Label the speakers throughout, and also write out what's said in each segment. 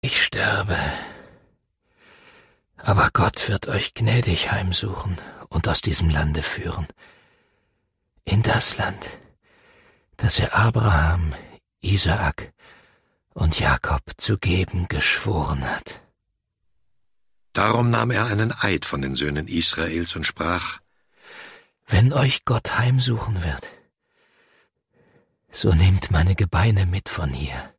Speaker 1: Ich sterbe, aber Gott wird euch gnädig heimsuchen und aus diesem Lande führen, in das Land, das er Abraham, Isaak und Jakob zu geben geschworen hat.
Speaker 2: Darum nahm er einen Eid von den Söhnen Israels und sprach:
Speaker 1: Wenn euch Gott heimsuchen wird, so nehmt meine Gebeine mit von hier.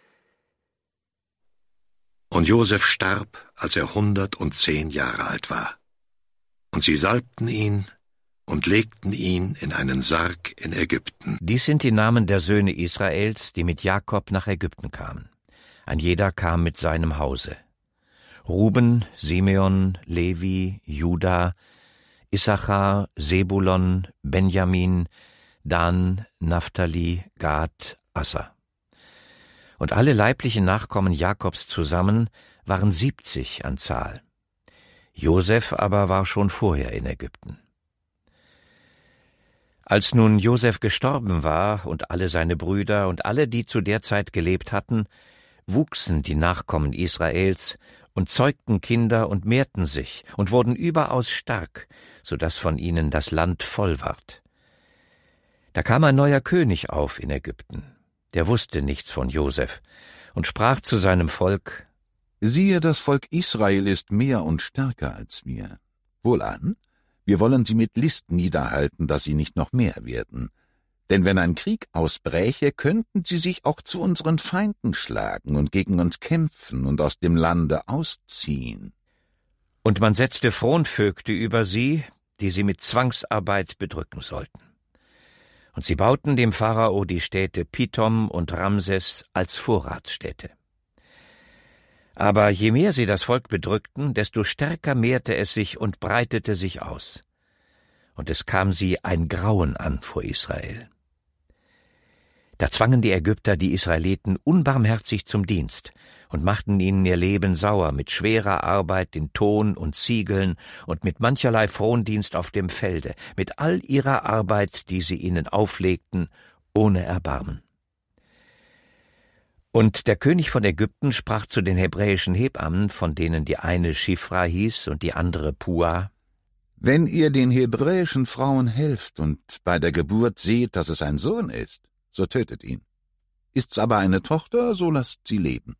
Speaker 2: Und Josef starb, als er 110 Jahre alt war. Und sie salbten ihn und legten ihn in einen Sarg in Ägypten.
Speaker 3: Dies sind die Namen der Söhne Israels, die mit Jakob nach Ägypten kamen. Ein jeder kam mit seinem Hause. Ruben, Simeon, Levi, Juda, Issachar, Sebulon, Benjamin, Dan, Naphtali, Gad, Asser. Und alle leiblichen Nachkommen Jakobs zusammen waren 70 an Zahl. Josef aber war schon vorher in Ägypten. Als nun Josef gestorben war und alle seine Brüder und alle, die zu der Zeit gelebt hatten, wuchsen die Nachkommen Israels und zeugten Kinder und mehrten sich und wurden überaus stark, so dass von ihnen das Land voll ward. Da kam ein neuer König auf in Ägypten, der wusste nichts von Josef und sprach zu seinem Volk:
Speaker 4: Siehe, das Volk Israel ist mehr und stärker als wir. Wohlan, wir wollen sie mit List niederhalten, dass sie nicht noch mehr werden. Denn wenn ein Krieg ausbräche, könnten sie sich auch zu unseren Feinden schlagen und gegen uns kämpfen und aus dem Lande ausziehen.
Speaker 3: Und man setzte Fronvögte über sie, die sie mit Zwangsarbeit bedrücken sollten. Und sie bauten dem Pharao die Städte Pithom und Ramses als Vorratsstädte. Aber je mehr sie das Volk bedrückten, desto stärker mehrte es sich und breitete sich aus. Und es kam sie ein Grauen an vor Israel. Da zwangen die Ägypter die Israeliten unbarmherzig zum Dienst und machten ihnen ihr Leben sauer mit schwerer Arbeit in Ton und Ziegeln und mit mancherlei Frondienst auf dem Felde, mit all ihrer Arbeit, die sie ihnen auflegten, ohne Erbarmen. Und der König von Ägypten sprach zu den hebräischen Hebammen, von denen die eine Schifra hieß und die andere Pua:
Speaker 4: Wenn ihr den hebräischen Frauen helft und bei der Geburt seht, dass es ein Sohn ist, so tötet ihn. Ist's aber eine Tochter, so lasst sie leben.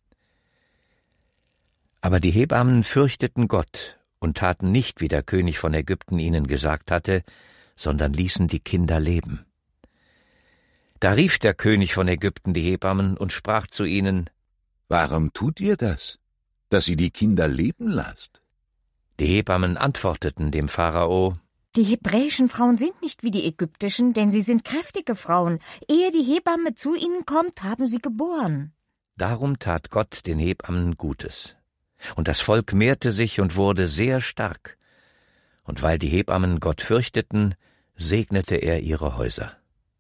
Speaker 3: Aber die Hebammen fürchteten Gott und taten nicht, wie der König von Ägypten ihnen gesagt hatte, sondern ließen die Kinder leben. Da rief der König von Ägypten die Hebammen und sprach zu ihnen:
Speaker 4: Warum tut ihr das, dass ihr die Kinder leben lasst?
Speaker 3: Die Hebammen antworteten dem Pharao:
Speaker 5: Die hebräischen Frauen sind nicht wie die ägyptischen, denn sie sind kräftige Frauen. Ehe die Hebamme zu ihnen kommt, haben sie geboren.
Speaker 3: Darum tat Gott den Hebammen Gutes. Und das Volk mehrte sich und wurde sehr stark. Und weil die Hebammen Gott fürchteten, segnete er ihre Häuser.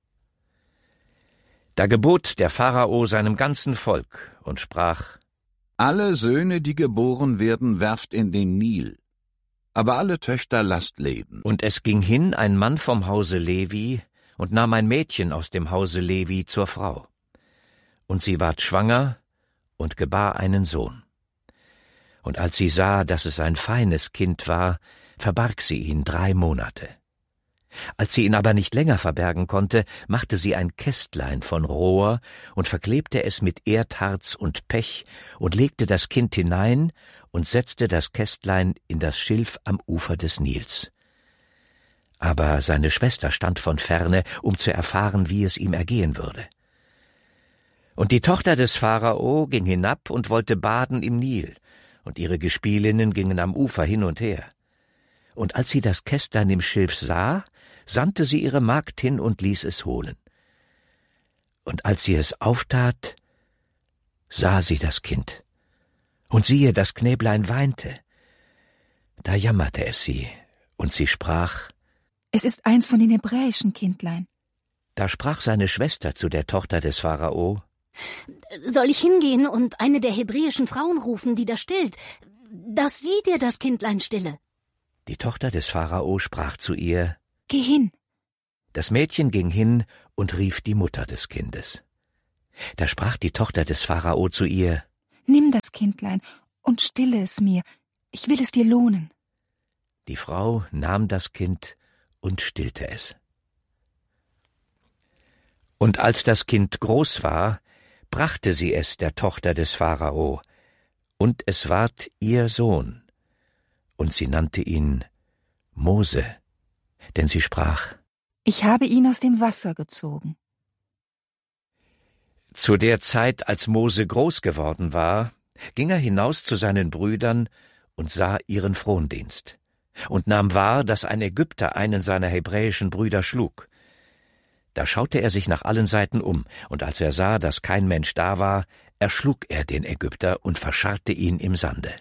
Speaker 3: Da gebot der Pharao seinem ganzen Volk und sprach:
Speaker 4: Alle Söhne, die geboren werden, werft in den Nil. Aber alle Töchter lasst leben.
Speaker 3: Und es ging hin ein Mann vom Hause Levi und nahm ein Mädchen aus dem Hause Levi zur Frau. Und sie ward schwanger und gebar einen Sohn. Und als sie sah, dass es ein feines Kind war, verbarg sie ihn 3 Monate. Als sie ihn aber nicht länger verbergen konnte, machte sie ein Kästlein von Rohr und verklebte es mit Erdharz und Pech und legte das Kind hinein und setzte das Kästlein in das Schilf am Ufer des Nils. Aber seine Schwester stand von ferne, um zu erfahren, wie es ihm ergehen würde. Und die Tochter des Pharao ging hinab und wollte baden im Nil, und ihre Gespielinnen gingen am Ufer hin und her. Und als sie das Kästlein im Schilf sah, sandte sie ihre Magd hin und ließ es holen. Und als sie es auftat, sah sie das Kind. Und siehe, das Knäblein weinte. Da jammerte es sie, und sie sprach:
Speaker 6: Es ist eins von den hebräischen Kindlein.
Speaker 3: Da sprach seine Schwester zu der Tochter des Pharao:
Speaker 7: Soll ich hingehen und eine der hebräischen Frauen rufen, die das stillt, dass sie dir das Kindlein stille?
Speaker 3: Die Tochter des Pharao sprach zu ihr:
Speaker 6: Geh hin.
Speaker 3: Das Mädchen ging hin und rief die Mutter des Kindes. Da sprach die Tochter des Pharao zu ihr:
Speaker 6: Nimm das Kindlein und stille es mir. Ich will es dir lohnen.
Speaker 3: Die Frau nahm das Kind und stillte es. Und als das Kind groß war, brachte sie es der Tochter des Pharao, und es ward ihr Sohn, und sie nannte ihn Mose, denn sie sprach:
Speaker 6: Ich habe ihn aus dem Wasser gezogen.
Speaker 3: Zu der Zeit, als Mose groß geworden war, ging er hinaus zu seinen Brüdern und sah ihren Frondienst und nahm wahr, dass ein Ägypter einen seiner hebräischen Brüder schlug. Da schaute er sich nach allen Seiten um, und als er sah, dass kein Mensch da war, erschlug er den Ägypter und verscharrte ihn im Sande.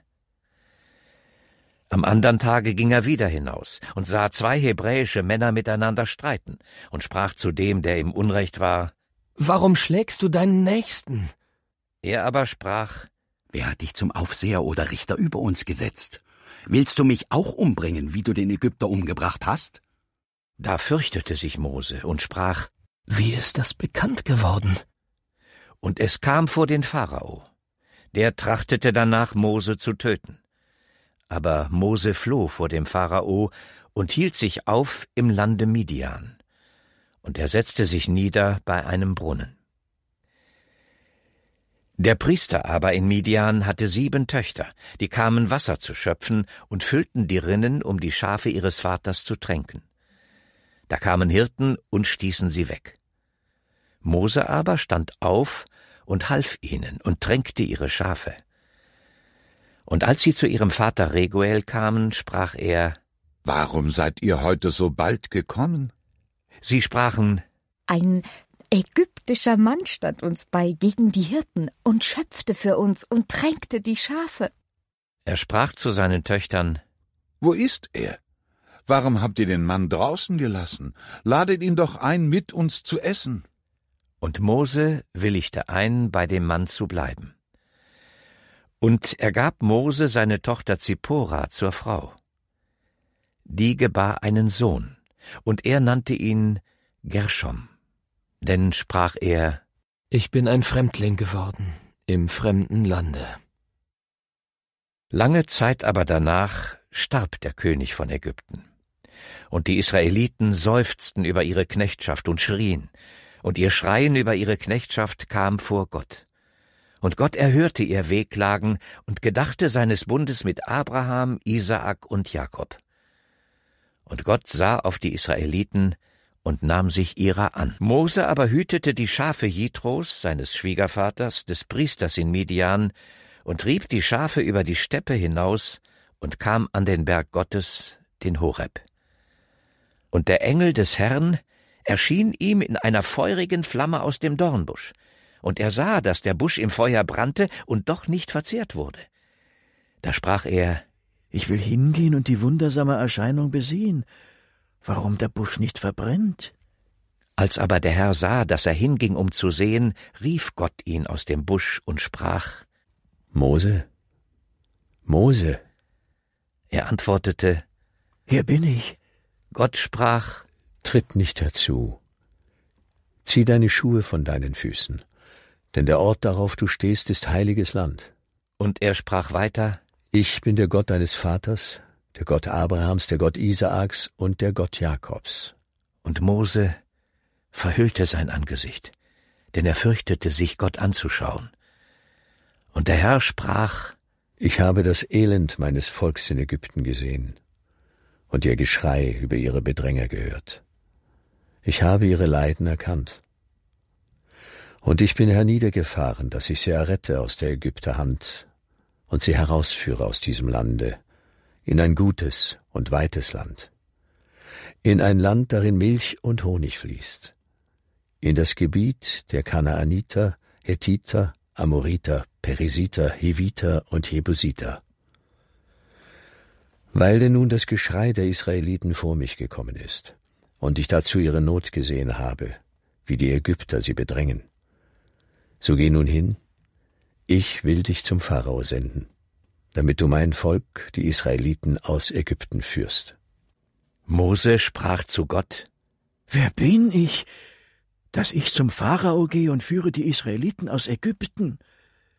Speaker 3: Am andern Tage ging er wieder hinaus und sah 2 hebräische Männer miteinander streiten und sprach zu dem, der im Unrecht war:
Speaker 1: Warum schlägst du deinen Nächsten?
Speaker 3: Er aber sprach:
Speaker 8: Wer hat dich zum Aufseher oder Richter über uns gesetzt? Willst du mich auch umbringen, wie du den Ägypter umgebracht hast?
Speaker 3: Da fürchtete sich Mose und sprach:
Speaker 1: Wie ist das bekannt geworden?
Speaker 3: Und es kam vor den Pharao. Der trachtete danach, Mose zu töten. Aber Mose floh vor dem Pharao und hielt sich auf im Lande Midian. Und er setzte sich nieder bei einem Brunnen. Der Priester aber in Midian hatte 7 Töchter, die kamen Wasser zu schöpfen und füllten die Rinnen, um die Schafe ihres Vaters zu tränken. Da kamen Hirten und stießen sie weg. Mose aber stand auf und half ihnen und tränkte ihre Schafe. Und als sie zu ihrem Vater Reguel kamen, sprach er:
Speaker 4: Warum seid ihr heute so bald gekommen?
Speaker 3: Sie sprachen:
Speaker 5: Ein ägyptischer Mann stand uns bei gegen die Hirten und schöpfte für uns und tränkte die Schafe.
Speaker 3: Er sprach zu seinen Töchtern:
Speaker 4: Wo ist er? Warum habt ihr den Mann draußen gelassen? Ladet ihn doch ein, mit uns zu essen.
Speaker 3: Und Mose willigte ein, bei dem Mann zu bleiben. Und er gab Mose seine Tochter Zippora zur Frau. Die gebar einen Sohn, und er nannte ihn Gershom. Denn sprach er:
Speaker 1: Ich bin ein Fremdling geworden im fremden Lande.
Speaker 3: Lange Zeit aber danach starb der König von Ägypten. Und die Israeliten seufzten über ihre Knechtschaft und schrien, und ihr Schreien über ihre Knechtschaft kam vor Gott. Und Gott erhörte ihr Wehklagen und gedachte seines Bundes mit Abraham, Isaak und Jakob. Und Gott sah auf die Israeliten und nahm sich ihrer an. Mose aber hütete die Schafe Jitros, seines Schwiegervaters, des Priesters in Midian, und trieb die Schafe über die Steppe hinaus und kam an den Berg Gottes, den Horeb. Und der Engel des Herrn erschien ihm in einer feurigen Flamme aus dem Dornbusch, und er sah, dass der Busch im Feuer brannte und doch nicht verzehrt wurde. Da sprach er:
Speaker 9: Ich will hingehen und die wundersame Erscheinung besehen, warum der Busch nicht verbrennt.
Speaker 3: Als aber der Herr sah, dass er hinging, um zu sehen, rief Gott ihn aus dem Busch und sprach:
Speaker 1: Mose, Mose.
Speaker 3: Er antwortete:
Speaker 9: Hier bin ich.
Speaker 3: Gott sprach:
Speaker 10: Tritt nicht herzu. Zieh deine Schuhe von deinen Füßen, denn der Ort, darauf du stehst, ist heiliges Land.
Speaker 3: Und er sprach weiter:
Speaker 10: Ich bin der Gott deines Vaters, der Gott Abrahams, der Gott Isaaks und der Gott Jakobs.
Speaker 3: Und Mose verhüllte sein Angesicht, denn er fürchtete sich, Gott anzuschauen. Und der Herr sprach:
Speaker 10: Ich habe das Elend meines Volks in Ägypten gesehen und ihr Geschrei über ihre Bedränger gehört. Ich habe ihre Leiden erkannt. Und ich bin herniedergefahren, dass ich sie errette aus der Ägypter Hand und sie herausführe aus diesem Lande in ein gutes und weites Land, in ein Land, darin Milch und Honig fließt, in das Gebiet der Kanaaniter, Hethiter, Amoriter, Perisiter, Heviter und Jebusiter. Weil denn nun das Geschrei der Israeliten vor mich gekommen ist und ich dazu ihre Not gesehen habe, wie die Ägypter sie bedrängen, so geh nun hin, ich will dich zum Pharao senden, damit du mein Volk, die Israeliten, aus Ägypten führst.
Speaker 3: Mose sprach zu Gott:
Speaker 9: Wer bin ich, dass ich zum Pharao gehe und führe die Israeliten aus Ägypten?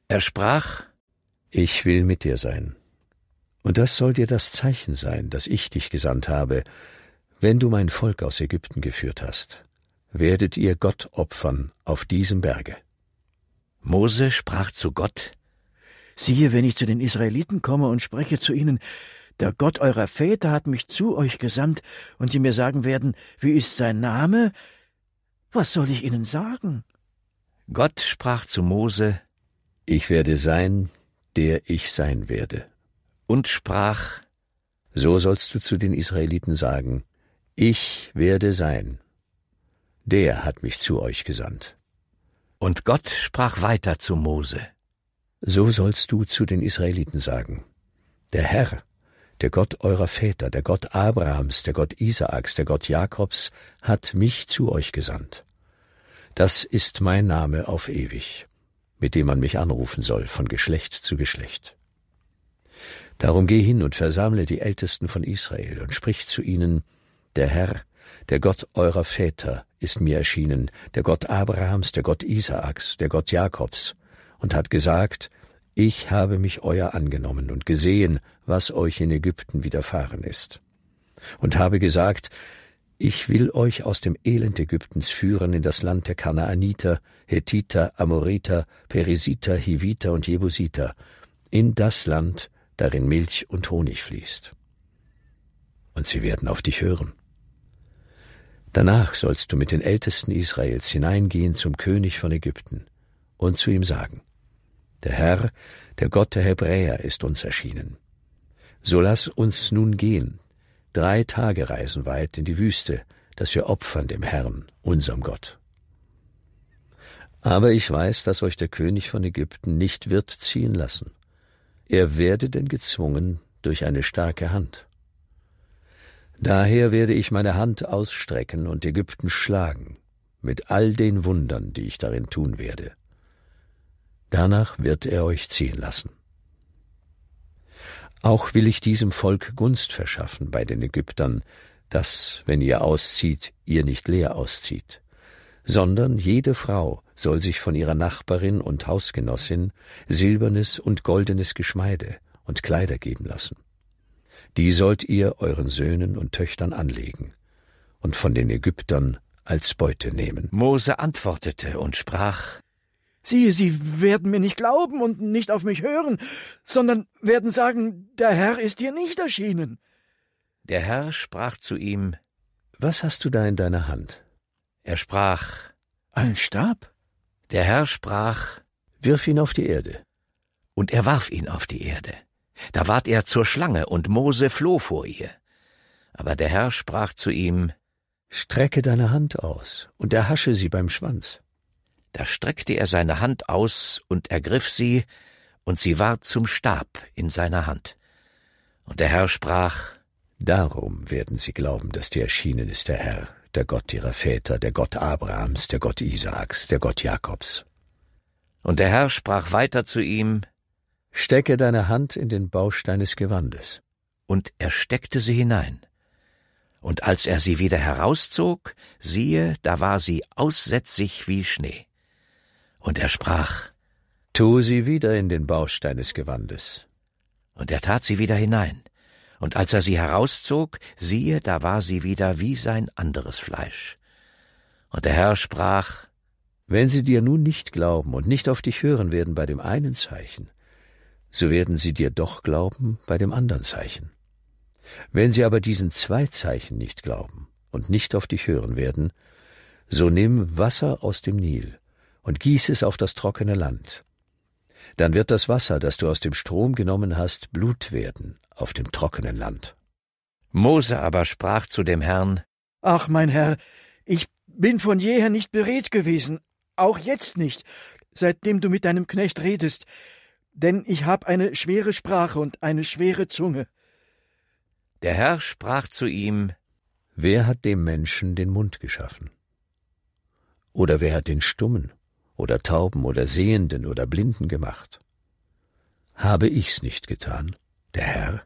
Speaker 3: Er sprach:
Speaker 10: Ich will mit dir sein. Und das soll dir das Zeichen sein, dass ich dich gesandt habe, wenn du mein Volk aus Ägypten geführt hast. Werdet ihr Gott opfern auf diesem Berge.
Speaker 3: Mose sprach zu Gott:
Speaker 9: Siehe, wenn ich zu den Israeliten komme und spreche zu ihnen, der Gott eurer Väter hat mich zu euch gesandt, und sie mir sagen werden, wie ist sein Name? Was soll ich ihnen sagen?
Speaker 3: Gott sprach zu Mose:
Speaker 10: Ich werde sein, der ich sein werde.
Speaker 3: Und sprach:
Speaker 10: So sollst du zu den Israeliten sagen, ich werde sein. Der hat mich zu euch gesandt.
Speaker 3: Und Gott sprach weiter zu Mose:
Speaker 10: So sollst du zu den Israeliten sagen, der Herr, der Gott eurer Väter, der Gott Abrahams, der Gott Isaaks, der Gott Jakobs, hat mich zu euch gesandt. Das ist mein Name auf ewig, mit dem man mich anrufen soll, von Geschlecht zu Geschlecht. Darum geh hin und versammle die Ältesten von Israel und sprich zu ihnen, der Herr, der Gott eurer Väter, ist mir erschienen, der Gott Abrahams, der Gott Isaaks, der Gott Jakobs, und hat gesagt, ich habe mich euer angenommen und gesehen, was euch in Ägypten widerfahren ist. Und habe gesagt, ich will euch aus dem Elend Ägyptens führen in das Land der Kanaaniter, Hethiter, Amoriter, Perisiter, Hiviter und Jebusiter, in das Land, darin Milch und Honig fließt. Und sie werden auf dich hören. Danach sollst du mit den Ältesten Israels hineingehen zum König von Ägypten und zu ihm sagen, der Herr, der Gott der Hebräer, ist uns erschienen. So lass uns nun gehen, 3 Tagereisen weit in die Wüste, dass wir opfern dem Herrn, unserem Gott. Aber ich weiß, dass euch der König von Ägypten nicht wird ziehen lassen. Er werde denn gezwungen durch eine starke Hand. Daher werde ich meine Hand ausstrecken und Ägypten schlagen, mit all den Wundern, die ich darin tun werde. Danach wird er euch ziehen lassen. Auch will ich diesem Volk Gunst verschaffen bei den Ägyptern, dass, wenn ihr auszieht, ihr nicht leer auszieht, sondern jede Frau soll sich von ihrer Nachbarin und Hausgenossin silbernes und goldenes Geschmeide und Kleider geben lassen. Die sollt ihr euren Söhnen und Töchtern anlegen und von den Ägyptern als Beute nehmen.
Speaker 3: Mose antwortete und sprach:
Speaker 9: Siehe, sie werden mir nicht glauben und nicht auf mich hören, sondern werden sagen, der Herr ist dir nicht erschienen.
Speaker 3: Der Herr sprach zu ihm:
Speaker 10: Was hast du da in deiner Hand?
Speaker 3: Er sprach:
Speaker 9: Ein Stab.
Speaker 3: Der Herr sprach:
Speaker 10: Wirf ihn auf die Erde.
Speaker 3: Und er warf ihn auf die Erde. Da ward er zur Schlange, und Mose floh vor ihr. Aber der Herr sprach zu ihm:
Speaker 10: Strecke deine Hand aus und erhasche sie beim Schwanz.
Speaker 3: Da streckte er seine Hand aus und ergriff sie, und sie ward zum Stab in seiner Hand. Und der Herr sprach:
Speaker 10: Darum werden sie glauben, dass dir erschienen ist der Herr, der Gott ihrer Väter, der Gott Abrahams, der Gott Isaaks, der Gott Jakobs.
Speaker 3: Und der Herr sprach weiter zu ihm:
Speaker 10: Stecke deine Hand in den Baustein des Gewandes.
Speaker 3: Und er steckte sie hinein. Und als er sie wieder herauszog, siehe, da war sie aussätzig wie Schnee. Und er sprach:
Speaker 10: Tu sie wieder in den Baustein des Gewandes.
Speaker 3: Und er tat sie wieder hinein. Und als er sie herauszog, siehe, da war sie wieder wie sein anderes Fleisch. Und der Herr sprach:
Speaker 10: Wenn sie dir nun nicht glauben und nicht auf dich hören werden bei dem einen Zeichen, so werden sie dir doch glauben bei dem anderen Zeichen. Wenn sie aber diesen 2 Zeichen nicht glauben und nicht auf dich hören werden, so nimm Wasser aus dem Nil und gieß es auf das trockene Land. Dann wird das Wasser, das du aus dem Strom genommen hast, Blut werden auf dem trockenen Land.
Speaker 3: Mose aber sprach zu dem Herrn:
Speaker 9: Ach, mein Herr, ich bin von jeher nicht beredt gewesen, auch jetzt nicht, seitdem du mit deinem Knecht redest, denn ich hab eine schwere Sprache und eine schwere Zunge.
Speaker 3: Der Herr sprach zu ihm:
Speaker 10: Wer hat dem Menschen den Mund geschaffen? Oder wer hat den Stummen oder Tauben oder Sehenden oder Blinden gemacht? Habe ich's nicht getan, der Herr?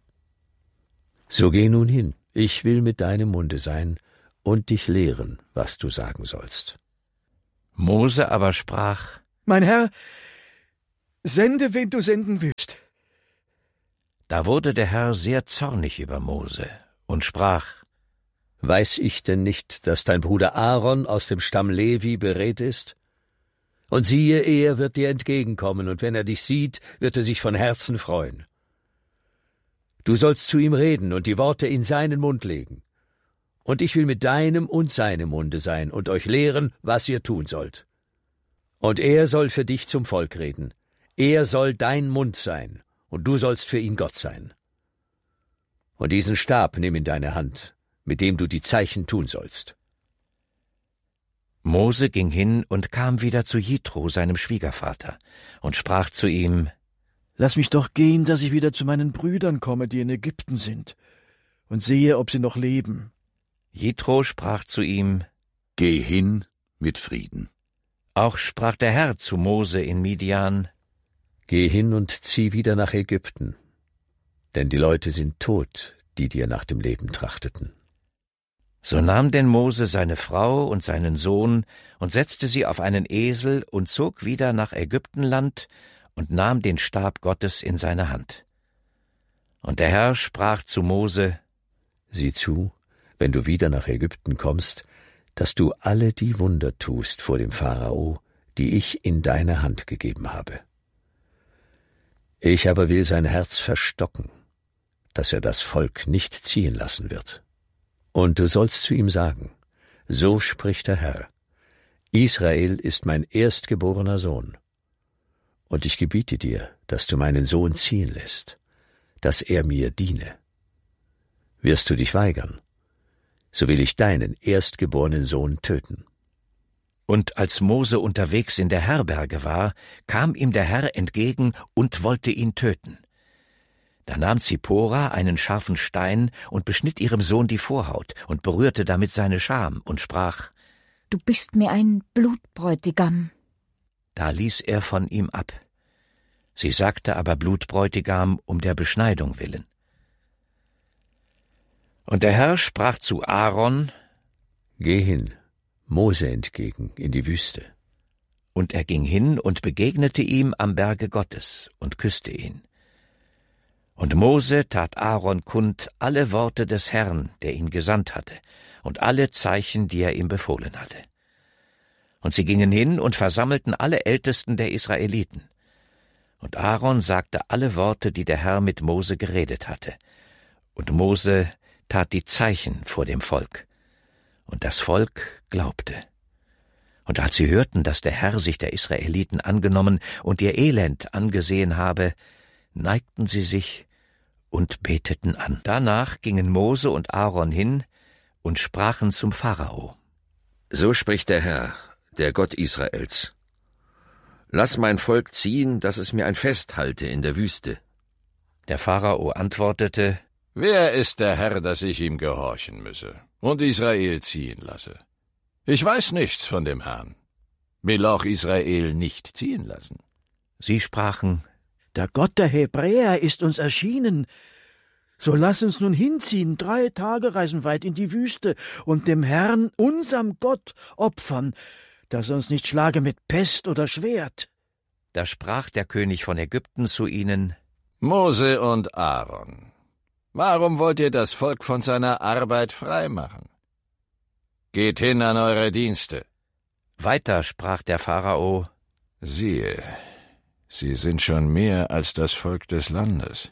Speaker 10: So geh nun hin, ich will mit deinem Munde sein und dich lehren, was du sagen sollst.
Speaker 3: Mose aber sprach:
Speaker 9: Mein Herr, Sende, wen du senden willst.
Speaker 3: Da wurde der Herr sehr zornig über Mose und sprach:
Speaker 10: Weiß ich denn nicht, dass dein Bruder Aaron aus dem Stamm Levi beredt ist? Und siehe, er wird dir entgegenkommen, und wenn er dich sieht, wird er sich von Herzen freuen. Du sollst zu ihm reden und die Worte in seinen Mund legen. Und ich will mit deinem und seinem Munde sein und euch lehren, was ihr tun sollt. Und er soll für dich zum Volk reden. Er soll dein Mund sein, und du sollst für ihn Gott sein. Und diesen Stab nimm in deine Hand, mit dem du die Zeichen tun sollst.
Speaker 3: Mose ging hin und kam wieder zu Jitro, seinem Schwiegervater, und sprach zu ihm:
Speaker 9: Lass mich doch gehen, dass ich wieder zu meinen Brüdern komme, die in Ägypten sind, und sehe, ob sie noch leben.
Speaker 3: Jitro sprach zu ihm:
Speaker 4: Geh hin mit Frieden.
Speaker 3: Auch sprach der Herr zu Mose in Midian:
Speaker 10: Geh hin und zieh wieder nach Ägypten, denn die Leute sind tot, die dir nach dem Leben trachteten.
Speaker 3: So nahm denn Mose seine Frau und seinen Sohn und setzte sie auf einen Esel und zog wieder nach Ägyptenland und nahm den Stab Gottes in seine Hand. Und der Herr sprach zu Mose:
Speaker 10: Sieh zu, wenn du wieder nach Ägypten kommst, dass du alle die Wunder tust vor dem Pharao, die ich in deine Hand gegeben habe. Ich aber will sein Herz verstocken, dass er das Volk nicht ziehen lassen wird. Und du sollst zu ihm sagen: So spricht der Herr: Israel ist mein erstgeborener Sohn. Und ich gebiete dir, dass du meinen Sohn ziehen lässt, dass er mir diene. Wirst du dich weigern, so will ich deinen erstgeborenen Sohn töten.
Speaker 3: Und als Mose unterwegs in der Herberge war, kam ihm der Herr entgegen und wollte ihn töten. Da nahm Zippora einen scharfen Stein und beschnitt ihrem Sohn die Vorhaut und berührte damit seine Scham und sprach:
Speaker 5: Du bist mir ein Blutbräutigam.
Speaker 3: Da ließ er von ihm ab. Sie sagte aber Blutbräutigam um der Beschneidung willen. Und der Herr sprach zu Aaron:
Speaker 10: Geh hin, Mose entgegen, in die Wüste.
Speaker 3: Und er ging hin und begegnete ihm am Berge Gottes und küsste ihn. Und Mose tat Aaron kund alle Worte des Herrn, der ihn gesandt hatte, und alle Zeichen, die er ihm befohlen hatte. Und sie gingen hin und versammelten alle Ältesten der Israeliten. Und Aaron sagte alle Worte, die der Herr mit Mose geredet hatte. Und Mose tat die Zeichen vor dem Volk. Und das Volk glaubte. Und als sie hörten, dass der Herr sich der Israeliten angenommen und ihr Elend angesehen habe, neigten sie sich und beteten an. Danach gingen Mose und Aaron hin und sprachen zum Pharao:
Speaker 1: So spricht der Herr, der Gott Israels: Lass mein Volk ziehen, dass es mir ein Fest halte in der Wüste.
Speaker 3: Der Pharao antwortete:
Speaker 11: Wer ist der Herr, dass ich ihm gehorchen müsse und Israel ziehen lasse? Ich weiß nichts von dem Herrn. Will auch Israel nicht ziehen lassen?
Speaker 3: Sie sprachen:
Speaker 9: Der Gott der Hebräer ist uns erschienen. So lass uns nun hinziehen, 3 Tagereisen weit in die Wüste und dem Herrn, unserem Gott, opfern, dass er uns nicht schlage mit Pest oder Schwert.
Speaker 3: Da sprach der König von Ägypten zu ihnen:
Speaker 11: Mose und Aaron, warum wollt ihr das Volk von seiner Arbeit frei machen? Geht hin an eure Dienste.
Speaker 3: Weiter sprach der Pharao:
Speaker 11: Siehe, sie sind schon mehr als das Volk des Landes.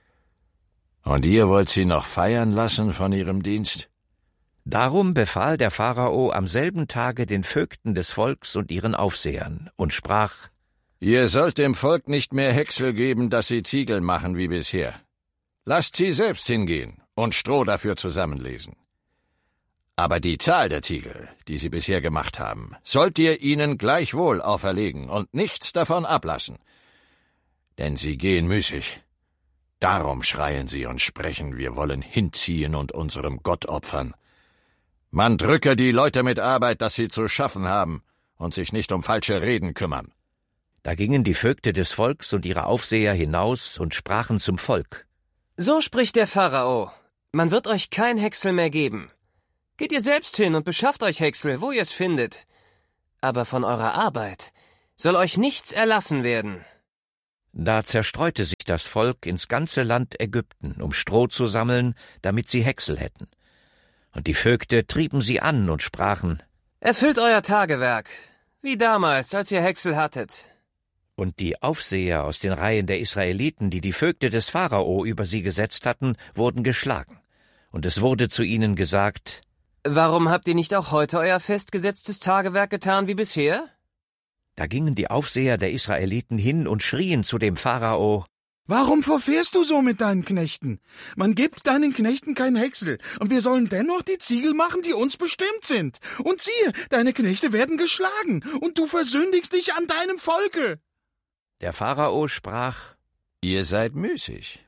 Speaker 11: Und ihr wollt sie noch feiern lassen von ihrem Dienst?
Speaker 3: Darum befahl der Pharao am selben Tage den Vögten des Volks und ihren Aufsehern und sprach:
Speaker 11: Ihr sollt dem Volk nicht mehr Häcksel geben, dass sie Ziegel machen wie bisher. Lasst sie selbst hingehen und Stroh dafür zusammenlesen. Aber die Zahl der Ziegel, die sie bisher gemacht haben, sollt ihr ihnen gleichwohl auferlegen und nichts davon ablassen. Denn sie gehen müßig. Darum schreien sie und sprechen, wir wollen hinziehen und unserem Gott opfern. Man drücke die Leute mit Arbeit, dass sie zu schaffen haben und sich nicht um falsche Reden kümmern.
Speaker 3: Da gingen die Vögte des Volks und ihre Aufseher hinaus und sprachen zum Volk:
Speaker 12: So spricht der Pharao: Man wird euch kein Häcksel mehr geben. Geht ihr selbst hin und beschafft euch Häcksel, wo ihr es findet. Aber von eurer Arbeit soll euch nichts erlassen werden.
Speaker 3: Da zerstreute sich das Volk ins ganze Land Ägypten, um Stroh zu sammeln, damit sie Häcksel hätten. Und die Vögte trieben sie an und sprachen:
Speaker 12: Erfüllt euer Tagewerk, wie damals, als ihr Häcksel hattet.
Speaker 3: Und die Aufseher aus den Reihen der Israeliten, die die Vögte des Pharao über sie gesetzt hatten, wurden geschlagen. Und es wurde zu ihnen gesagt:
Speaker 12: Warum habt ihr nicht auch heute euer festgesetztes Tagewerk getan wie bisher?
Speaker 3: Da gingen die Aufseher der Israeliten hin und schrien zu dem Pharao:
Speaker 13: Warum verfährst du so mit deinen Knechten? Man gibt deinen Knechten kein Häcksel, und wir sollen dennoch die Ziegel machen, die uns bestimmt sind. Und siehe, deine Knechte werden geschlagen, und du versündigst dich an deinem Volke.
Speaker 3: Der Pharao sprach:
Speaker 11: Ihr seid müßig.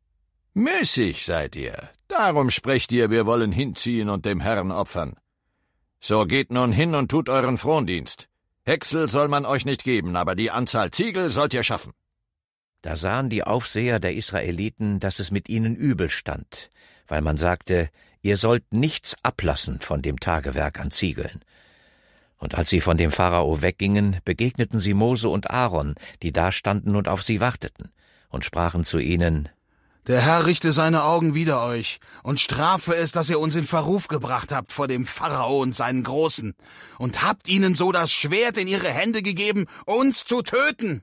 Speaker 11: Müßig seid ihr. Darum sprecht ihr, wir wollen hinziehen und dem Herrn opfern. So geht nun hin und tut euren Frondienst. Häcksel soll man euch nicht geben, aber die Anzahl Ziegel sollt ihr schaffen.
Speaker 3: Da sahen die Aufseher der Israeliten, dass es mit ihnen übel stand, weil man sagte: Ihr sollt nichts ablassen von dem Tagewerk an Ziegeln. Und als sie von dem Pharao weggingen, begegneten sie Mose und Aaron, die dastanden und auf sie warteten, und sprachen zu ihnen:
Speaker 13: Der Herr richte seine Augen wider euch und strafe es, dass ihr uns in Verruf gebracht habt vor dem Pharao und seinen Großen, und habt ihnen so das Schwert in ihre Hände gegeben, uns zu töten.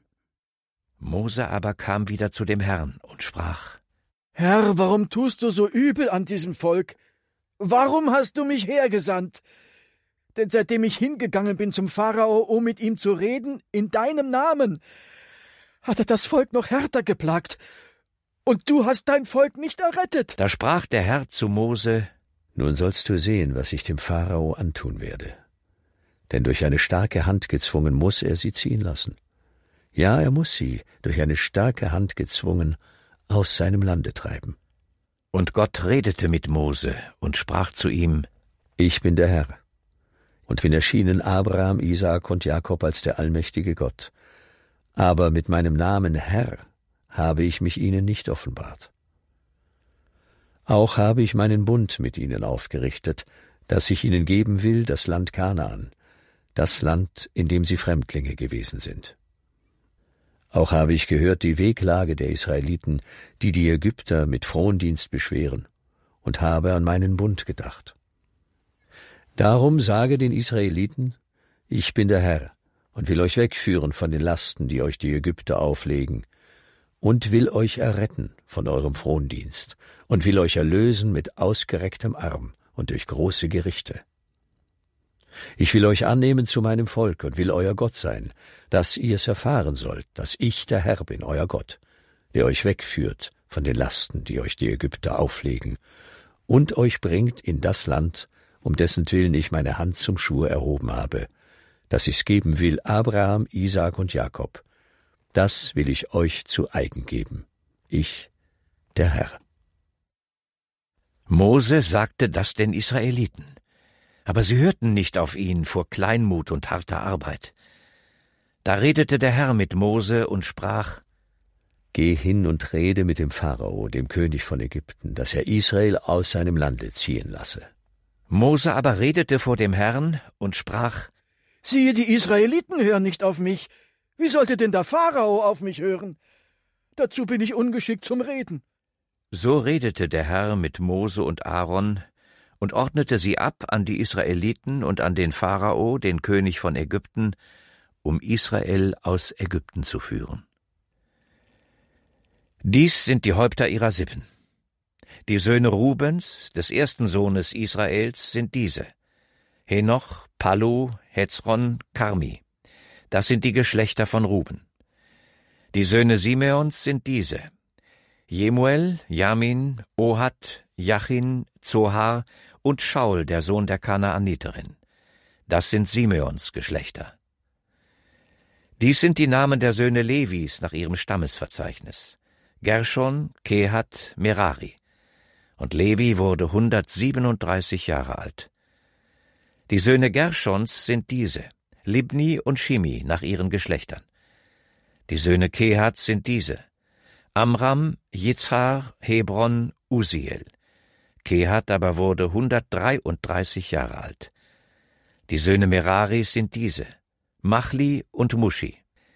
Speaker 3: Mose aber kam wieder zu dem Herrn und sprach:
Speaker 9: Herr, warum tust du so übel an diesem Volk? Warum hast du mich hergesandt? Denn seitdem ich hingegangen bin zum Pharao, um mit ihm zu reden, in deinem Namen, hat er das Volk noch härter geplagt, und du hast dein Volk nicht errettet.
Speaker 3: Da sprach der Herr zu Mose:
Speaker 10: Nun sollst du sehen, was ich dem Pharao antun werde. Denn durch eine starke Hand gezwungen muss er sie ziehen lassen. Ja, er muss sie, durch eine starke Hand gezwungen, aus seinem Lande treiben.
Speaker 3: Und Gott redete mit Mose und sprach zu ihm:
Speaker 10: Ich bin der Herr, und bin erschienen Abraham, Isaak und Jakob als der allmächtige Gott. Aber mit meinem Namen Herr habe ich mich ihnen nicht offenbart. Auch habe ich meinen Bund mit ihnen aufgerichtet, dass ich ihnen geben will, das Land Kanaan, das Land, in dem sie Fremdlinge gewesen sind. Auch habe ich gehört die Wehklage der Israeliten, die die Ägypter mit Frondienst beschweren, und habe an meinen Bund gedacht. Darum sage den Israeliten: Ich bin der Herr und will euch wegführen von den Lasten, die euch die Ägypter auflegen, und will euch erretten von eurem Frondienst und will euch erlösen mit ausgerecktem Arm und durch große Gerichte. Ich will euch annehmen zu meinem Volk und will euer Gott sein, dass ihr es erfahren sollt, dass ich der Herr bin, euer Gott, der euch wegführt von den Lasten, die euch die Ägypter auflegen, und euch bringt in das Land, um dessen Willen ich meine Hand zum Schwur erhoben habe, dass ich's geben will Abraham, Isaak und Jakob. Das will ich euch zu eigen geben. Ich, der Herr.
Speaker 3: Mose sagte das den Israeliten, aber sie hörten nicht auf ihn vor Kleinmut und harter Arbeit. Da redete der Herr mit Mose und sprach:
Speaker 10: Geh hin und rede mit dem Pharao, dem König von Ägypten, dass er Israel aus seinem Lande ziehen lasse.
Speaker 3: Mose aber redete vor dem Herrn und sprach:
Speaker 9: Siehe, die Israeliten hören nicht auf mich. Wie sollte denn der Pharao auf mich hören? Dazu bin ich ungeschickt zum Reden.
Speaker 3: So redete der Herr mit Mose und Aaron und ordnete sie ab an die Israeliten und an den Pharao, den König von Ägypten, um Israel aus Ägypten zu führen. Dies sind die Häupter ihrer Sippen. Die Söhne Rubens, des ersten Sohnes Israels, sind diese: Henoch, Pallu, Hezron, Karmi. Das sind die Geschlechter von Ruben. Die Söhne Simeons sind diese: Jemuel, Jamin, Ohad, Jachin, Zohar und Schaul, der Sohn der Kanaaniterin. Das sind Simeons Geschlechter. Dies sind die Namen der Söhne Levis nach ihrem Stammesverzeichnis: Gershon, Kehat, Merari. Und Levi wurde 137 Jahre alt. Die Söhne Gershons sind diese: Libni und Shimi nach ihren Geschlechtern. Die Söhne Kehats sind diese: Amram, Yitzhar, Hebron, Uziel. Kehat aber wurde 133 Jahre alt. Die Söhne Meraris sind diese: Machli und Mushi.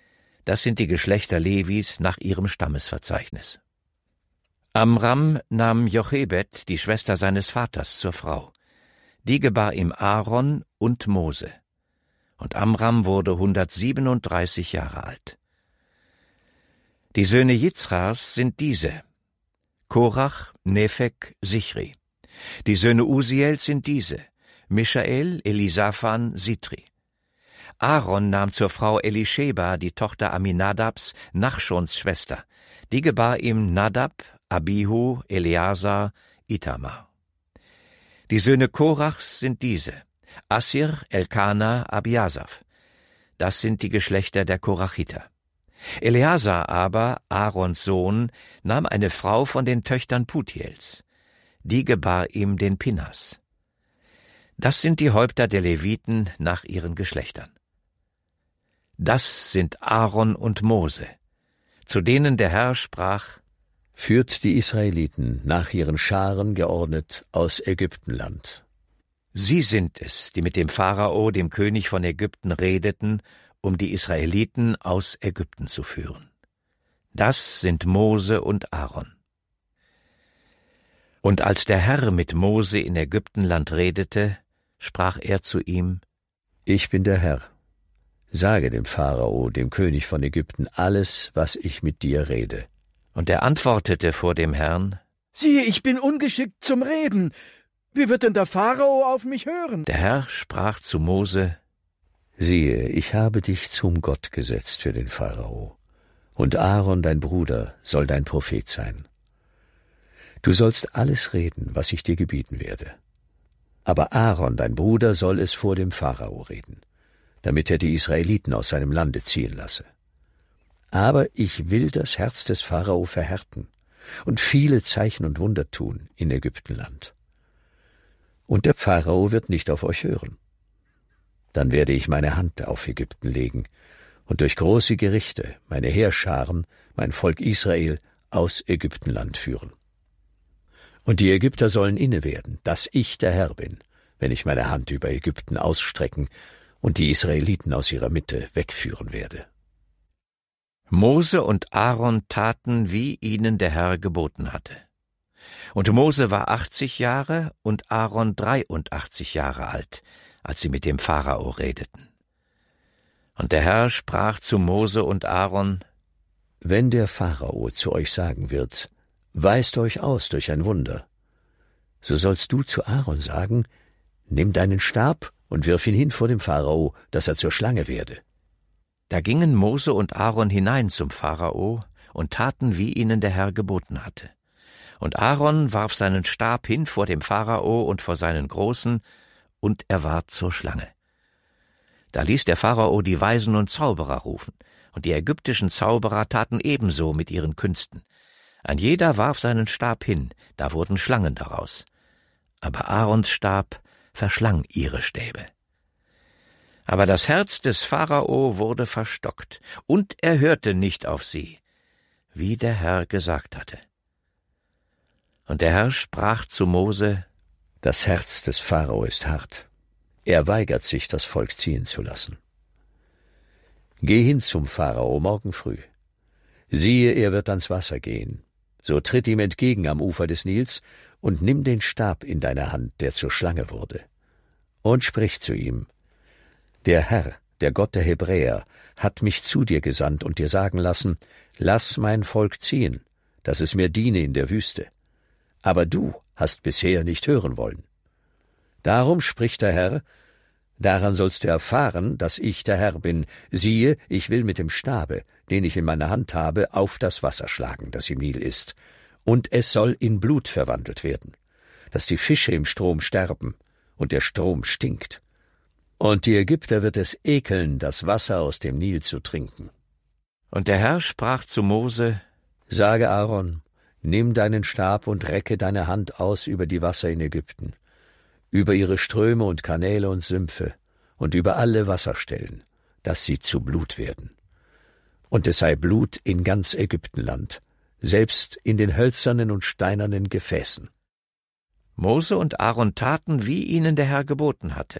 Speaker 3: Das sind die Geschlechter Levis nach ihrem Stammesverzeichnis. Amram nahm Jochebed, die Schwester seines Vaters, zur Frau. Die gebar ihm Aaron und Mose. Und Amram wurde 137 Jahre alt. Die Söhne Jitzchars sind diese: Korach, Nepheg, Sichri. Die Söhne Usiels sind diese: Mischael, Elisaphan, Sitri. Aaron nahm zur Frau Elischeba, die Tochter Aminadabs, Nachschons Schwester. Die gebar ihm Nadab, Abihu, Eleazar, Itamar. Die Söhne Korachs sind diese: Assir, Elkana, Abiasaph. Das sind die Geschlechter der Korachiter. Eleazar aber, Aarons Sohn, nahm eine Frau von den Töchtern Putiels. Die gebar ihm den Pinhas. Das sind die Häupter der Leviten nach ihren Geschlechtern. Das sind Aaron und Mose, zu denen der Herr sprach:
Speaker 10: Führt die Israeliten nach ihren Scharen geordnet aus Ägyptenland.
Speaker 3: Sie sind es, die mit dem Pharao, dem König von Ägypten, redeten, um die Israeliten aus Ägypten zu führen. Das sind Mose und Aaron. Und als der Herr mit Mose in Ägyptenland redete, sprach er zu ihm:
Speaker 10: Ich bin der Herr. Sage dem Pharao, dem König von Ägypten, alles, was ich mit dir rede.
Speaker 3: Und er antwortete vor dem Herrn:
Speaker 9: Siehe, ich bin ungeschickt zum Reden. Wie wird denn der Pharao auf mich hören?
Speaker 3: Der Herr sprach zu Mose:
Speaker 10: Siehe, ich habe dich zum Gott gesetzt für den Pharao, und Aaron, dein Bruder, soll dein Prophet sein. Du sollst alles reden, was ich dir gebieten werde. Aber Aaron, dein Bruder, soll es vor dem Pharao reden, damit er die Israeliten aus seinem Lande ziehen lasse. Aber ich will das Herz des Pharao verhärten und viele Zeichen und Wunder tun in Ägyptenland. Und der Pharao wird nicht auf euch hören. Dann werde ich meine Hand auf Ägypten legen und durch große Gerichte meine Heerscharen, mein Volk Israel, aus Ägyptenland führen. Und die Ägypter sollen inne werden, dass ich der Herr bin, wenn ich meine Hand über Ägypten ausstrecken und die Israeliten aus ihrer Mitte wegführen werde.
Speaker 3: Mose und Aaron taten, wie ihnen der Herr geboten hatte. Und Mose war 80 Jahre und Aaron 83 Jahre alt, als sie mit dem Pharao redeten. Und der Herr sprach zu Mose und Aaron:
Speaker 10: Wenn der Pharao zu euch sagen wird, weist euch aus durch ein Wunder, so sollst du zu Aaron sagen: Nimm deinen Stab und wirf ihn hin vor dem Pharao, dass er zur Schlange werde.
Speaker 3: Da gingen Mose und Aaron hinein zum Pharao und taten, wie ihnen der Herr geboten hatte. Und Aaron warf seinen Stab hin vor dem Pharao und vor seinen Großen, und er ward zur Schlange. Da ließ der Pharao die Weisen und Zauberer rufen, und die ägyptischen Zauberer taten ebenso mit ihren Künsten. Ein jeder warf seinen Stab hin, da wurden Schlangen daraus. Aber Aarons Stab verschlang ihre Stäbe. Aber das Herz des Pharao wurde verstockt, und er hörte nicht auf sie, wie der Herr gesagt hatte. Und der Herr sprach zu Mose:
Speaker 10: Das Herz des Pharao ist hart. Er weigert sich, das Volk ziehen zu lassen. Geh hin zum Pharao morgen früh. Siehe, er wird ans Wasser gehen. So tritt ihm entgegen am Ufer des Nils und nimm den Stab in deine Hand, der zur Schlange wurde. Und sprich zu ihm: Der Herr, der Gott der Hebräer, hat mich zu dir gesandt und dir sagen lassen: Lass mein Volk ziehen, dass es mir diene in der Wüste. Aber du hast bisher nicht hören wollen. Darum spricht der Herr: Daran sollst du erfahren, dass ich der Herr bin. Siehe, ich will mit dem Stabe, den ich in meiner Hand habe, auf das Wasser schlagen, das im Nil ist, und es soll in Blut verwandelt werden, dass die Fische im Strom sterben, und der Strom stinkt. Und die Ägypter wird es ekeln, das Wasser aus dem Nil zu trinken.
Speaker 3: Und der Herr sprach zu Mose:
Speaker 10: Sage Aaron: Nimm deinen Stab und recke deine Hand aus über die Wasser in Ägypten, über ihre Ströme und Kanäle und Sümpfe und über alle Wasserstellen, dass sie zu Blut werden. Und es sei Blut in ganz Ägyptenland, selbst in den hölzernen und steinernen Gefäßen.
Speaker 3: Mose und Aaron taten, wie ihnen der Herr geboten hatte,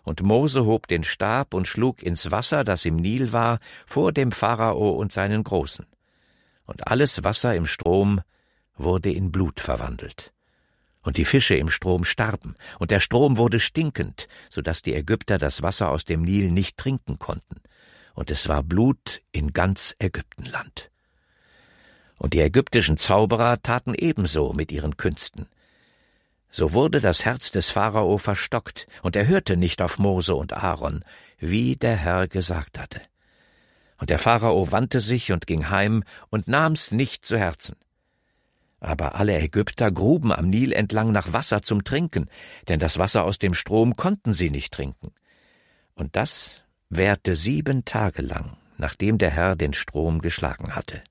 Speaker 3: Und Mose hob den Stab und schlug ins Wasser, das im Nil war, vor dem Pharao und seinen Großen. Und alles Wasser im Strom wurde in Blut verwandelt. Und die Fische im Strom starben, und der Strom wurde stinkend, so dass die Ägypter das Wasser aus dem Nil nicht trinken konnten. Und es war Blut in ganz Ägyptenland. Und die ägyptischen Zauberer taten ebenso mit ihren Künsten. So wurde das Herz des Pharao verstockt, und er hörte nicht auf Mose und Aaron, wie der Herr gesagt hatte. Und der Pharao wandte sich und ging heim und nahm's nicht zu Herzen. Aber alle Ägypter gruben am Nil entlang nach Wasser zum Trinken, denn das Wasser aus dem Strom konnten sie nicht trinken. Und das währte 7 Tage lang, nachdem der Herr den Strom geschlagen hatte.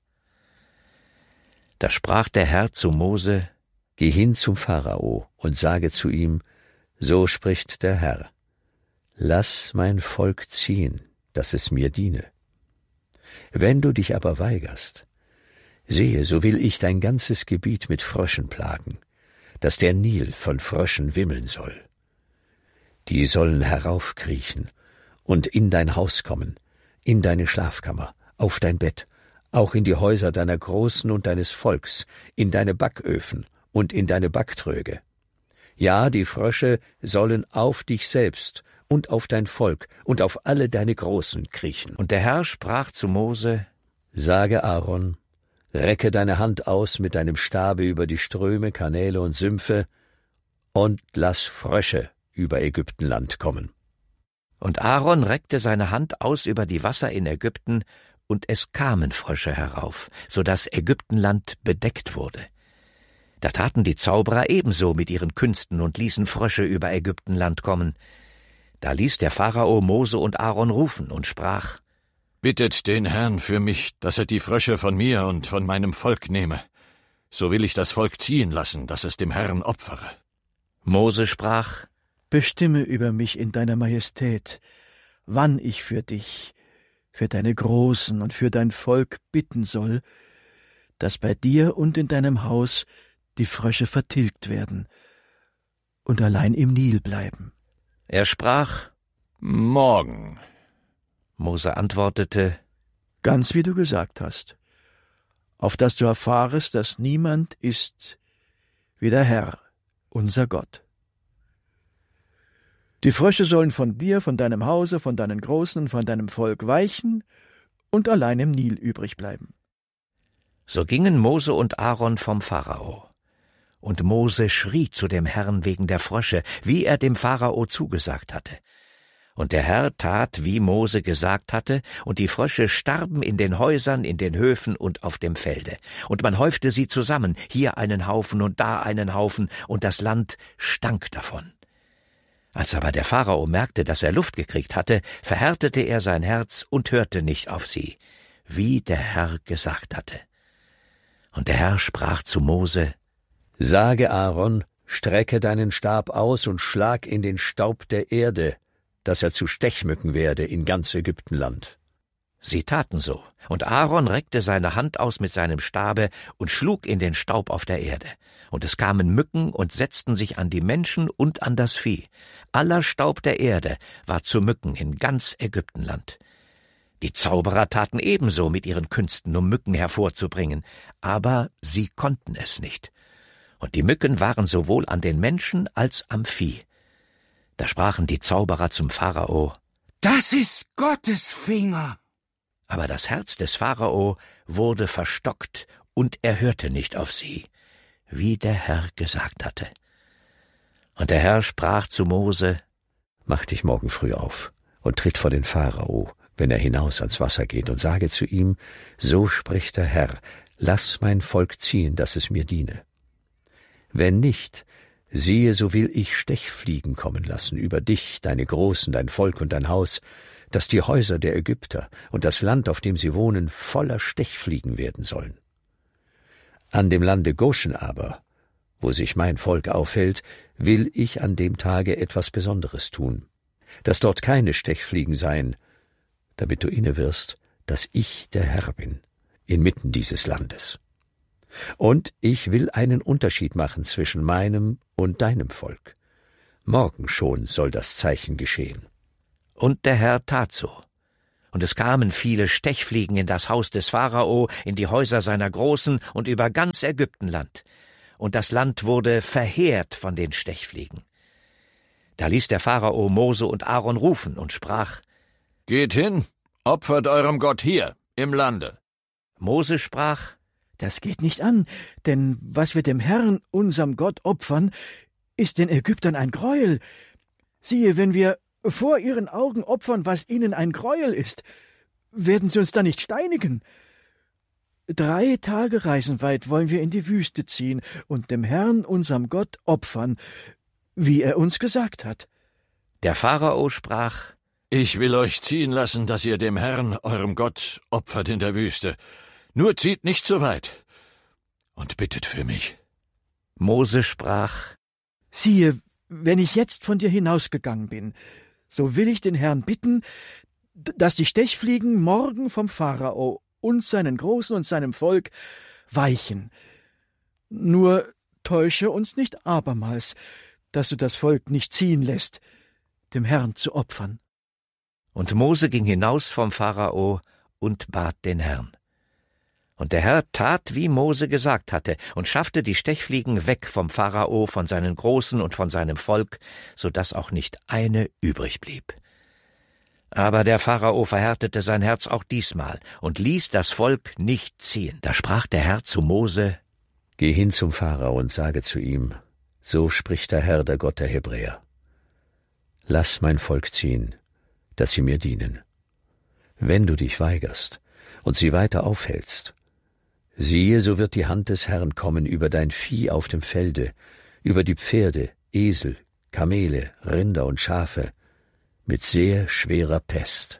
Speaker 3: Da sprach der Herr zu Mose:
Speaker 10: Geh hin zum Pharao und sage zu ihm, so spricht der Herr, lass mein Volk ziehen, dass es mir diene. Wenn du dich aber weigerst, siehe, so will ich dein ganzes Gebiet mit Fröschen plagen, dass der Nil von Fröschen wimmeln soll. Die sollen heraufkriechen und in dein Haus kommen, in deine Schlafkammer, auf dein Bett, auch in die Häuser deiner Großen und deines Volks, in deine Backöfen und in deine Backtröge. Ja, die Frösche sollen auf dich selbst und auf dein Volk und auf alle deine Großen kriechen.
Speaker 3: Und der Herr sprach zu Mose:
Speaker 10: Sage Aaron, recke deine Hand aus mit deinem Stabe über die Ströme, Kanäle und Sümpfe und lass Frösche über Ägyptenland kommen.
Speaker 3: Und Aaron reckte seine Hand aus über die Wasser in Ägypten, und es kamen Frösche herauf, so dass Ägyptenland bedeckt wurde. Da taten die Zauberer ebenso mit ihren Künsten und ließen Frösche über Ägyptenland kommen. Da ließ der Pharao Mose und Aaron rufen und sprach:
Speaker 11: Bittet den Herrn für mich, dass er die Frösche von mir und von meinem Volk nehme. So will ich das Volk ziehen lassen, dass es dem Herrn opfere.
Speaker 3: Mose sprach:
Speaker 9: Bestimme über mich in deiner Majestät, wann ich für dich, für deine Großen und für dein Volk bitten soll, dass bei dir und in deinem Haus die Frösche vertilgt werden und allein im Nil bleiben.
Speaker 3: Er sprach:
Speaker 11: Morgen.
Speaker 3: Mose antwortete:
Speaker 9: Ganz wie du gesagt hast, auf dass du erfahrest, dass niemand ist wie der Herr, unser Gott. Die Frösche sollen von dir, von deinem Hause, von deinen Großen und von deinem Volk weichen und allein im Nil übrig bleiben.
Speaker 3: So gingen Mose und Aaron vom Pharao. Und Mose schrie zu dem Herrn wegen der Frösche, wie er dem Pharao zugesagt hatte. Und der Herr tat, wie Mose gesagt hatte, und die Frösche starben in den Häusern, in den Höfen und auf dem Felde. Und man häufte sie zusammen, hier einen Haufen und da einen Haufen, und das Land stank davon. Als aber der Pharao merkte, dass er Luft gekriegt hatte, verhärtete er sein Herz und hörte nicht auf sie, wie der Herr gesagt hatte. Und der Herr sprach zu Mose:
Speaker 10: Sage Aaron, strecke deinen Stab aus und schlag in den Staub der Erde, dass er zu Stechmücken werde in ganz Ägyptenland.
Speaker 3: Sie taten so, und Aaron reckte seine Hand aus mit seinem Stabe und schlug in den Staub auf der Erde. Und es kamen Mücken und setzten sich an die Menschen und an das Vieh. Aller Staub der Erde war zu Mücken in ganz Ägyptenland. Die Zauberer taten ebenso mit ihren Künsten, um Mücken hervorzubringen, aber sie konnten es nicht. Und die Mücken waren sowohl an den Menschen als am Vieh. Da sprachen die Zauberer zum Pharao:
Speaker 14: Das ist Gottes Finger.
Speaker 3: Aber das Herz des Pharao wurde verstockt, und er hörte nicht auf sie, wie der Herr gesagt hatte. Und der Herr sprach zu Mose:
Speaker 10: Mach dich morgen früh auf und tritt vor den Pharao, wenn er hinaus ans Wasser geht, und sage zu ihm: So spricht der Herr, lass mein Volk ziehen, dass es mir diene. Wenn nicht, siehe, so will ich Stechfliegen kommen lassen über dich, deine Großen, dein Volk und dein Haus, dass die Häuser der Ägypter und das Land, auf dem sie wohnen, voller Stechfliegen werden sollen. An dem Lande Goshen aber, wo sich mein Volk aufhält, will ich an dem Tage etwas Besonderes tun, dass dort keine Stechfliegen seien, damit du innewirst, dass ich der Herr bin, inmitten dieses Landes. Und ich will einen Unterschied machen zwischen meinem und deinem Volk. Morgen schon soll das Zeichen geschehen.
Speaker 3: Und der Herr tat so. Und es kamen viele Stechfliegen in das Haus des Pharao, in die Häuser seiner Großen und über ganz Ägyptenland. Und das Land wurde verheert von den Stechfliegen. Da ließ der Pharao Mose und Aaron rufen und sprach:
Speaker 11: Geht hin, opfert eurem Gott hier, im Lande.
Speaker 3: Mose sprach:
Speaker 9: Das geht nicht an, denn was wir dem Herrn, unserem Gott, opfern, ist den Ägyptern ein Gräuel. Siehe, wenn wir vor ihren Augen opfern, was ihnen ein Gräuel ist, werden sie uns da nicht steinigen. 3 Tage reisenweit wollen wir in die Wüste ziehen und dem Herrn, unserem Gott, opfern, wie er uns gesagt hat.
Speaker 3: Der Pharao sprach:
Speaker 11: Ich will euch ziehen lassen, dass ihr dem Herrn, eurem Gott, opfert in der Wüste. Nur zieht nicht so weit und bittet für mich.
Speaker 3: Mose sprach:
Speaker 9: Siehe, wenn ich jetzt von dir hinausgegangen bin, so will ich den Herrn bitten, dass die Stechfliegen morgen vom Pharao und seinen Großen und seinem Volk weichen. Nur täusche uns nicht abermals, dass du das Volk nicht ziehen lässt, dem Herrn zu opfern.
Speaker 3: Und Mose ging hinaus vom Pharao und bat den Herrn. Und der Herr tat, wie Mose gesagt hatte, und schaffte die Stechfliegen weg vom Pharao, von seinen Großen und von seinem Volk, so daß auch nicht eine übrig blieb. Aber der Pharao verhärtete sein Herz auch diesmal und ließ das Volk nicht ziehen. Da sprach der Herr zu Mose:
Speaker 10: Geh hin zum Pharao und sage zu ihm: So spricht der Herr, der Gott der Hebräer. Lass mein Volk ziehen, dass sie mir dienen. Wenn du dich weigerst und sie weiter aufhältst, siehe, so wird die Hand des Herrn kommen über dein Vieh auf dem Felde, über die Pferde, Esel, Kamele, Rinder und Schafe, mit sehr schwerer Pest.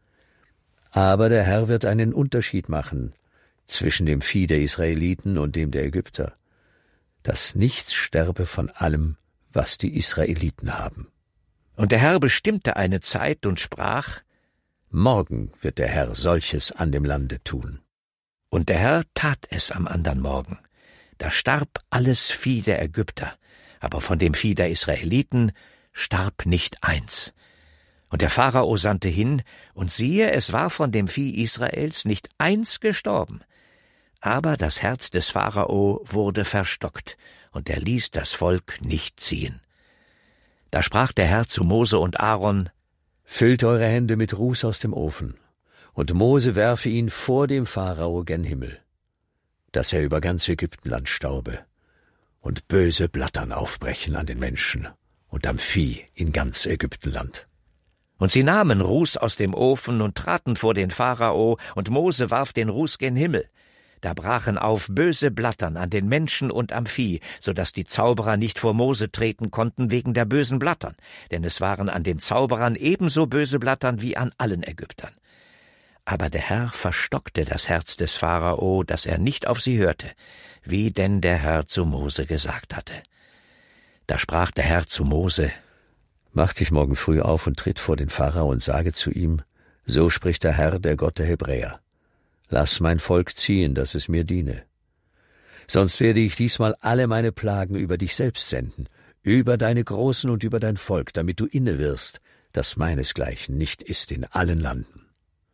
Speaker 10: Aber der Herr wird einen Unterschied machen zwischen dem Vieh der Israeliten und dem der Ägypter, dass nichts sterbe von allem, was die Israeliten haben.
Speaker 3: Und der Herr bestimmte eine Zeit und sprach:
Speaker 10: Morgen wird der Herr solches an dem Lande tun.
Speaker 3: Und der Herr tat es am andern Morgen. Da starb alles Vieh der Ägypter, aber von dem Vieh der Israeliten starb nicht eins. Und der Pharao sandte hin, und siehe, es war von dem Vieh Israels nicht eins gestorben. Aber das Herz des Pharao wurde verstockt, und er ließ das Volk nicht ziehen. Da sprach der Herr zu Mose und Aaron:
Speaker 10: Füllt eure Hände mit Ruß aus dem Ofen, und Mose werfe ihn vor dem Pharao gen Himmel, dass er über ganz Ägyptenland staube, und böse Blattern aufbrechen an den Menschen und am Vieh in ganz Ägyptenland.
Speaker 3: Und sie nahmen Ruß aus dem Ofen und traten vor den Pharao, und Mose warf den Ruß gen Himmel. Da brachen auf böse Blattern an den Menschen und am Vieh, so daß die Zauberer nicht vor Mose treten konnten wegen der bösen Blattern, denn es waren an den Zauberern ebenso böse Blattern wie an allen Ägyptern. Aber der Herr verstockte das Herz des Pharao, dass er nicht auf sie hörte, wie denn der Herr zu Mose gesagt hatte. Da sprach der Herr zu Mose:
Speaker 10: Mach dich morgen früh auf und tritt vor den Pharao und sage zu ihm: So spricht der Herr, der Gott der Hebräer: Lass mein Volk ziehen, dass es mir diene. Sonst werde ich diesmal alle meine Plagen über dich selbst senden, über deine Großen und über dein Volk, damit du inne wirst, dass meinesgleichen nicht ist in allen Landen.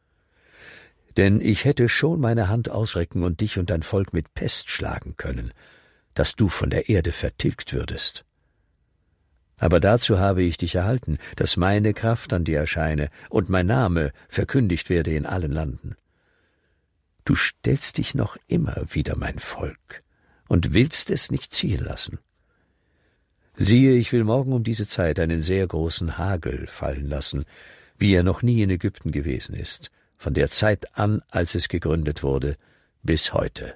Speaker 10: Denn ich hätte schon meine Hand ausrecken und dich und dein Volk mit Pest schlagen können, dass du von der Erde vertilgt würdest. Aber dazu habe ich dich erhalten, dass meine Kraft an dir erscheine und mein Name verkündigt werde in allen Landen. Du stellst dich noch immer wider mein Volk und willst es nicht ziehen lassen. Siehe, ich will morgen um diese Zeit einen sehr großen Hagel fallen lassen, wie er noch nie in Ägypten gewesen ist, von der Zeit an, als es gegründet wurde, bis heute.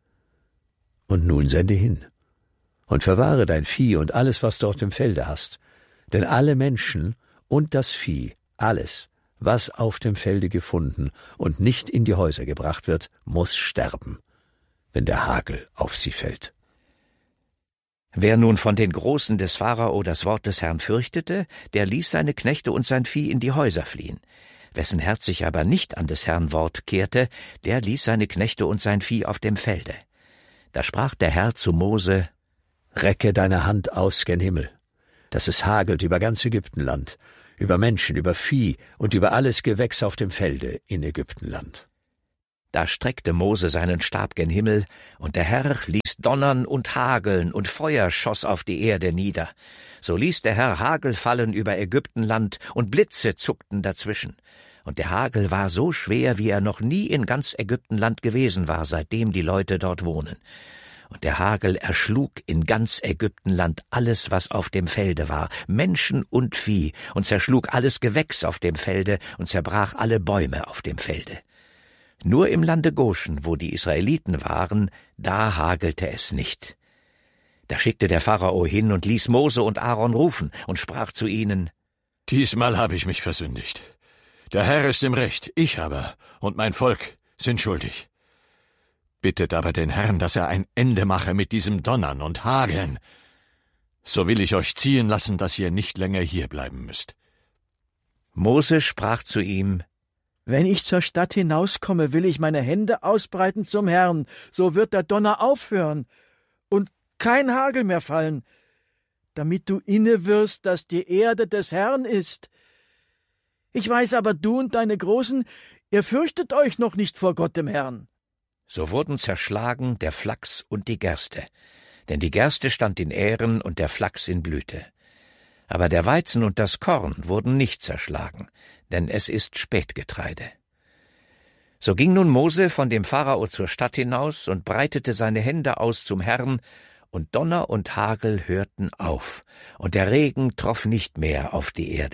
Speaker 10: Und nun sende hin und verwahre dein Vieh und alles, was du auf dem Felde hast, denn alle Menschen und das Vieh, alles, was auf dem Felde gefunden und nicht in die Häuser gebracht wird, muss sterben, wenn der Hagel auf sie fällt.
Speaker 3: Wer nun von den Großen des Pharao das Wort des Herrn fürchtete, der ließ seine Knechte und sein Vieh in die Häuser fliehen. Wessen Herz sich aber nicht an des Herrn Wort kehrte, der ließ seine Knechte und sein Vieh auf dem Felde. Da sprach der Herr zu Mose:
Speaker 10: Recke deine Hand aus gen Himmel, dass es hagelt über ganz Ägyptenland, über Menschen, über Vieh und über alles Gewächs auf dem Felde in Ägyptenland.
Speaker 3: Da streckte Mose seinen Stab gen Himmel, und der Herr ließ donnern und hageln, und Feuer schoss auf die Erde nieder. So ließ der Herr Hagel fallen über Ägyptenland, und Blitze zuckten dazwischen. Und der Hagel war so schwer, wie er noch nie in ganz Ägyptenland gewesen war, seitdem die Leute dort wohnen. Und der Hagel erschlug in ganz Ägyptenland alles, was auf dem Felde war, Menschen und Vieh, und zerschlug alles Gewächs auf dem Felde und zerbrach alle Bäume auf dem Felde. Nur im Lande Goshen, wo die Israeliten waren, da hagelte es nicht. Da schickte der Pharao hin und ließ Mose und Aaron rufen und sprach zu ihnen:
Speaker 11: Diesmal habe ich mich versündigt. Der Herr ist im Recht, ich aber und mein Volk sind schuldig. Bittet aber den Herrn, dass er ein Ende mache mit diesem Donnern und Hageln. So will ich euch ziehen lassen, dass ihr nicht länger hier bleiben müsst.
Speaker 3: Mose sprach zu ihm:
Speaker 9: Wenn ich zur Stadt hinauskomme, will ich meine Hände ausbreiten zum Herrn, so wird der Donner aufhören und kein Hagel mehr fallen, damit du inne wirst, dass die Erde des Herrn ist. Ich weiß aber, du und deine Großen, ihr fürchtet euch noch nicht vor Gott dem Herrn.
Speaker 3: So wurden zerschlagen der Flachs und die Gerste, denn die Gerste stand in Ähren und der Flachs in Blüte. Aber der Weizen und das Korn wurden nicht zerschlagen, denn es ist Spätgetreide. So ging nun Mose von dem Pharao zur Stadt hinaus und breitete seine Hände aus zum Herrn, und Donner und Hagel hörten auf, und der Regen troff nicht mehr auf die Erde.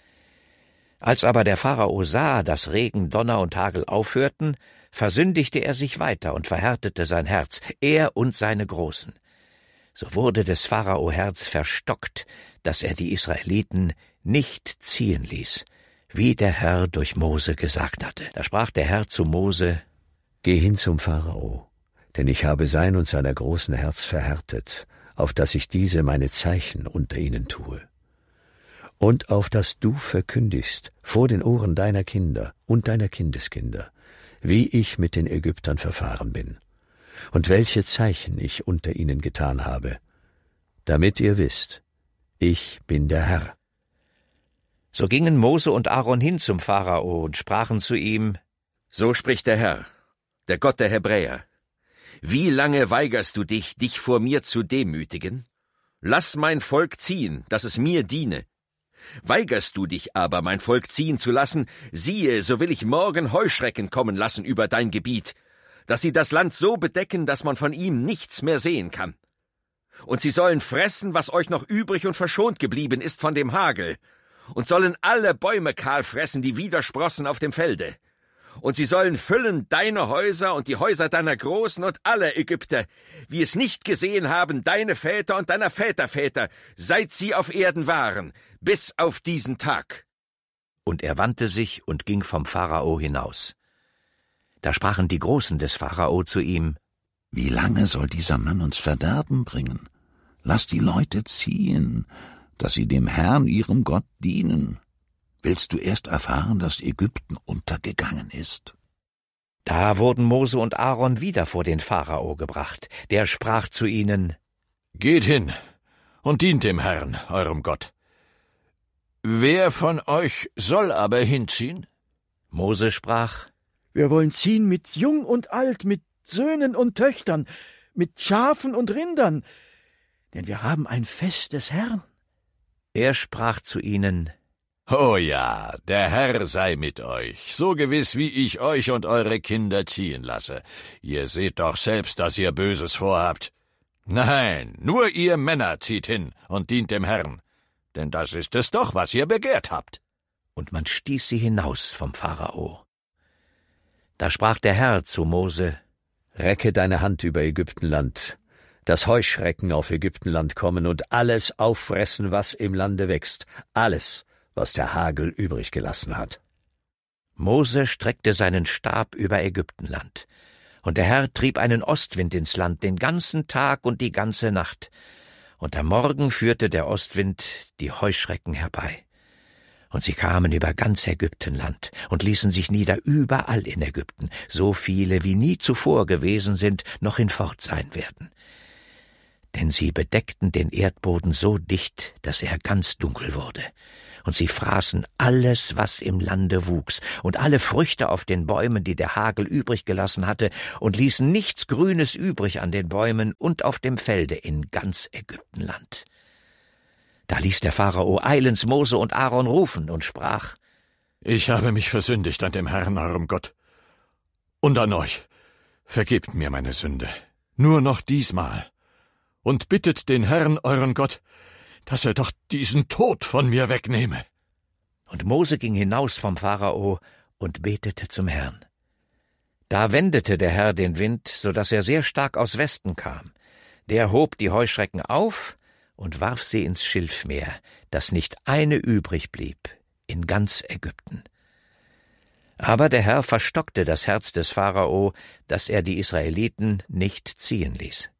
Speaker 3: Als aber der Pharao sah, dass Regen, Donner und Hagel aufhörten, versündigte er sich weiter und verhärtete sein Herz, er und seine Großen. So wurde des Pharao Herz verstockt, dass er die Israeliten nicht ziehen ließ, wie der Herr durch Mose gesagt hatte. Da sprach der Herr zu Mose:
Speaker 10: Geh hin zum Pharao, denn ich habe sein und seiner großen Herz verhärtet, auf dass ich diese meine Zeichen unter ihnen tue. Und auf dass du verkündigst vor den Ohren deiner Kinder und deiner Kindeskinder, wie ich mit den Ägyptern verfahren bin, und welche Zeichen ich unter ihnen getan habe, damit ihr wisst, ich bin der Herr.
Speaker 3: So gingen Mose und Aaron hin zum Pharao und sprachen zu ihm:
Speaker 1: So spricht der Herr, der Gott der Hebräer. Wie lange weigerst du dich, dich vor mir zu demütigen? Lass mein Volk ziehen, dass es mir diene. Weigerst du dich aber, mein Volk ziehen zu lassen, siehe, so will ich morgen Heuschrecken kommen lassen über dein Gebiet, dass sie das Land so bedecken, dass man von ihm nichts mehr sehen kann. Und sie sollen fressen, was euch noch übrig und verschont geblieben ist von dem Hagel, und sollen alle Bäume kahl fressen, die wieder sprossen auf dem Felde. Und sie sollen füllen deine Häuser und die Häuser deiner Großen und aller Ägypter, wie es nicht gesehen haben deine Väter und deiner Väterväter, seit sie auf Erden waren, bis auf diesen Tag.
Speaker 3: Und er wandte sich und ging vom Pharao hinaus. Da sprachen die Großen des Pharao zu ihm:
Speaker 4: Wie lange soll dieser Mann uns Verderben bringen? Lass die Leute ziehen, dass sie dem Herrn, ihrem Gott, dienen. Willst du erst erfahren, dass Ägypten untergegangen ist?
Speaker 3: Da wurden Mose und Aaron wieder vor den Pharao gebracht. Der sprach zu ihnen:
Speaker 11: Geht hin und dient dem Herrn, eurem Gott. Wer von euch soll aber hinziehen?
Speaker 3: Mose sprach:
Speaker 9: Wir wollen ziehen mit Jung und Alt, mit Söhnen und Töchtern, mit Schafen und Rindern, denn wir haben ein Fest des Herrn.
Speaker 3: Er sprach zu ihnen:
Speaker 11: Oh ja, der Herr sei mit euch, so gewiss, wie ich euch und eure Kinder ziehen lasse. Ihr seht doch selbst, dass ihr Böses vorhabt. Nein, nur ihr Männer zieht hin und dient dem Herrn, denn das ist es doch, was ihr begehrt habt.
Speaker 3: Und man stieß sie hinaus vom Pharao. Da sprach der Herr zu Mose:
Speaker 10: Recke deine Hand über Ägyptenland, dass Heuschrecken auf Ägyptenland kommen und alles auffressen, was im Lande wächst, alles, was der Hagel übrig gelassen hat.
Speaker 3: Mose streckte seinen Stab über Ägyptenland, und der Herr trieb einen Ostwind ins Land den ganzen Tag und die ganze Nacht, und am Morgen führte der Ostwind die Heuschrecken herbei. Und sie kamen über ganz Ägyptenland und ließen sich nieder überall in Ägypten, so viele wie nie zuvor gewesen sind, noch hinfort sein werden. denn sie bedeckten den Erdboden so dicht, dass er ganz dunkel wurde. Und sie fraßen alles, was im Lande wuchs, und alle Früchte auf den Bäumen, die der Hagel übrig gelassen hatte, und ließen nichts Grünes übrig an den Bäumen und auf dem Felde in ganz Ägyptenland. Da ließ der Pharao eilends Mose und Aaron rufen und sprach:
Speaker 11: Ich habe mich versündigt an dem Herrn, eurem Gott, und an euch. Vergebt mir meine Sünde, nur noch diesmal, und bittet den Herrn, euren Gott, dass er doch diesen Tod von mir wegnehme.
Speaker 3: Und Mose ging hinaus vom Pharao und betete zum Herrn. Da wendete der Herr den Wind, so dass er sehr stark aus Westen kam. Der hob die Heuschrecken auf und warf sie ins Schilfmeer, dass nicht eine übrig blieb in ganz Ägypten. Aber der Herr verstockte das Herz des Pharao, dass er die Israeliten nicht ziehen ließ.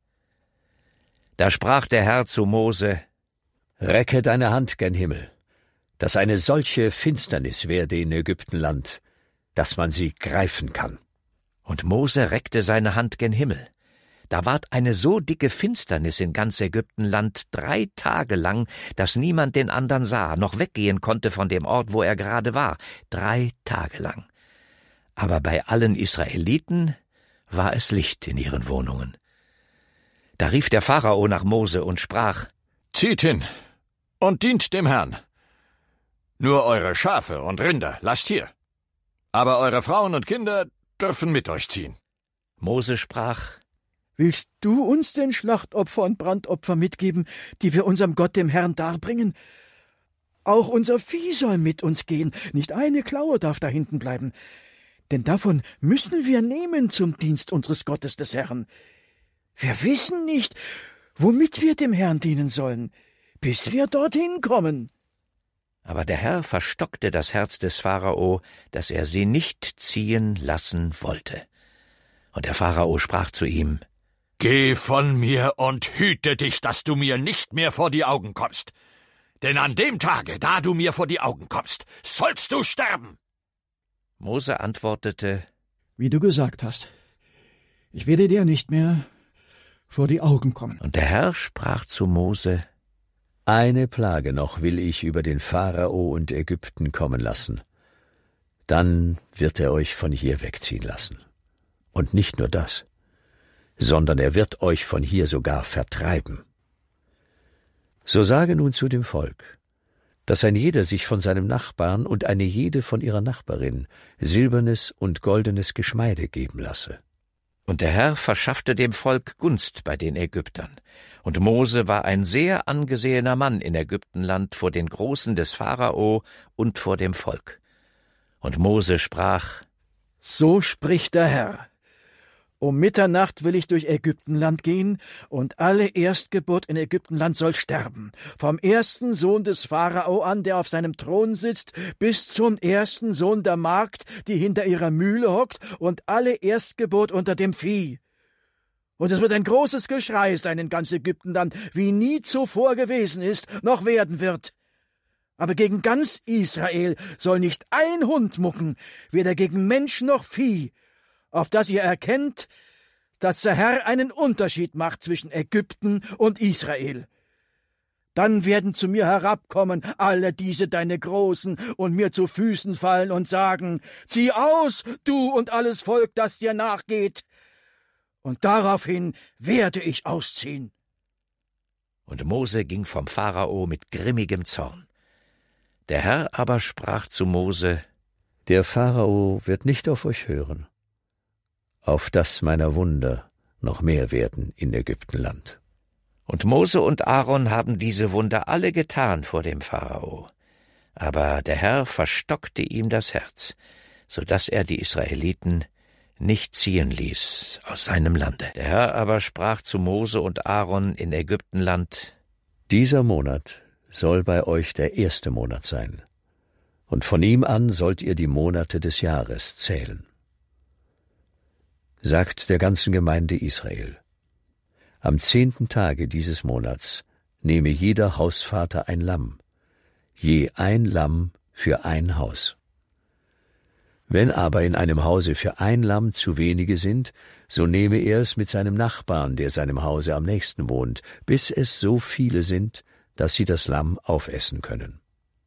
Speaker 3: Da sprach der Herr zu Mose:
Speaker 10: Recke deine Hand gen Himmel, dass eine solche Finsternis werde in Ägyptenland, dass man sie greifen kann.
Speaker 3: Und Mose reckte seine Hand gen Himmel. Da ward eine so dicke Finsternis in ganz Ägyptenland 3 Tage lang, dass niemand den andern sah, noch weggehen konnte von dem Ort, wo er gerade war, 3 Tage lang. Aber bei allen Israeliten war es Licht in ihren Wohnungen. Da rief der Pharao nach Mose und sprach:
Speaker 11: Zieht hin und dient dem Herrn. Nur eure Schafe und Rinder lasst hier, aber eure Frauen und Kinder dürfen mit euch ziehen.
Speaker 3: Mose sprach:
Speaker 9: Willst du uns denn Schlachtopfer und Brandopfer mitgeben, die wir unserem Gott, dem Herrn, darbringen? Auch unser Vieh soll mit uns gehen, nicht eine Klaue darf da hinten bleiben, denn davon müssen wir nehmen zum Dienst unseres Gottes des Herrn. Wir wissen nicht, womit wir dem Herrn dienen sollen, bis wir dorthin kommen.
Speaker 3: Aber der Herr verstockte das Herz des Pharao, dass er sie nicht ziehen lassen wollte. Und der Pharao sprach zu ihm:
Speaker 11: Geh von mir und hüte dich, dass du mir nicht mehr vor die Augen kommst. Denn an dem Tage, da du mir vor die Augen kommst, sollst du sterben.
Speaker 3: Mose antwortete:
Speaker 9: Wie du gesagt hast, ich werde dir nicht mehr vor die Augen kommen.
Speaker 3: Und der Herr sprach zu Mose:
Speaker 10: Eine Plage noch will ich über den Pharao und Ägypten kommen lassen. Dann wird er euch von hier wegziehen lassen. Und nicht nur das, sondern er wird euch von hier sogar vertreiben. So sage nun zu dem Volk, dass ein jeder sich von seinem Nachbarn und eine jede von ihrer Nachbarin silbernes und goldenes Geschmeide geben lasse.
Speaker 3: Und der Herr verschaffte dem Volk Gunst bei den Ägyptern. Und Mose war ein sehr angesehener Mann in Ägyptenland vor den Großen des Pharao und vor dem Volk. Und Mose sprach:
Speaker 9: So spricht der Herr: Um Mitternacht will ich durch Ägyptenland gehen, und alle Erstgeburt in Ägyptenland soll sterben, vom ersten Sohn des Pharao an, der auf seinem Thron sitzt, bis zum ersten Sohn der Magd, die hinter ihrer Mühle hockt, und alle Erstgeburt unter dem Vieh. Und es wird ein großes Geschrei sein in ganz Ägyptenland, wie nie zuvor gewesen ist, noch werden wird. Aber gegen ganz Israel soll nicht ein Hund mucken, weder gegen Mensch noch Vieh, auf das ihr erkennt, dass der Herr einen Unterschied macht zwischen Ägypten und Israel. Dann werden zu mir herabkommen alle diese deine Großen und mir zu Füßen fallen und sagen: Zieh aus, du und alles Volk, das dir nachgeht. Und daraufhin werde ich ausziehen.
Speaker 3: Und Mose ging vom Pharao mit grimmigem Zorn. Der Herr aber sprach zu Mose:
Speaker 10: Der Pharao wird nicht auf euch hören, auf dass meiner Wunder noch mehr werden in Ägyptenland.
Speaker 3: Und Mose und Aaron haben diese Wunder alle getan vor dem Pharao. Aber der Herr verstockte ihm das Herz, so dass er die Israeliten nicht ziehen ließ aus seinem Lande. Der Herr aber sprach zu Mose und Aaron in Ägyptenland:
Speaker 10: Dieser Monat soll bei euch der erste Monat sein, und von ihm an sollt ihr die Monate des Jahres zählen. Sagt der ganzen Gemeinde Israel: Am 10. Tage dieses Monats nehme jeder Hausvater ein Lamm, je ein Lamm für ein Haus. Wenn aber in einem Hause für ein Lamm zu wenige sind, so nehme er es mit seinem Nachbarn, der seinem Hause am nächsten wohnt, bis es so viele sind, dass sie das Lamm aufessen können.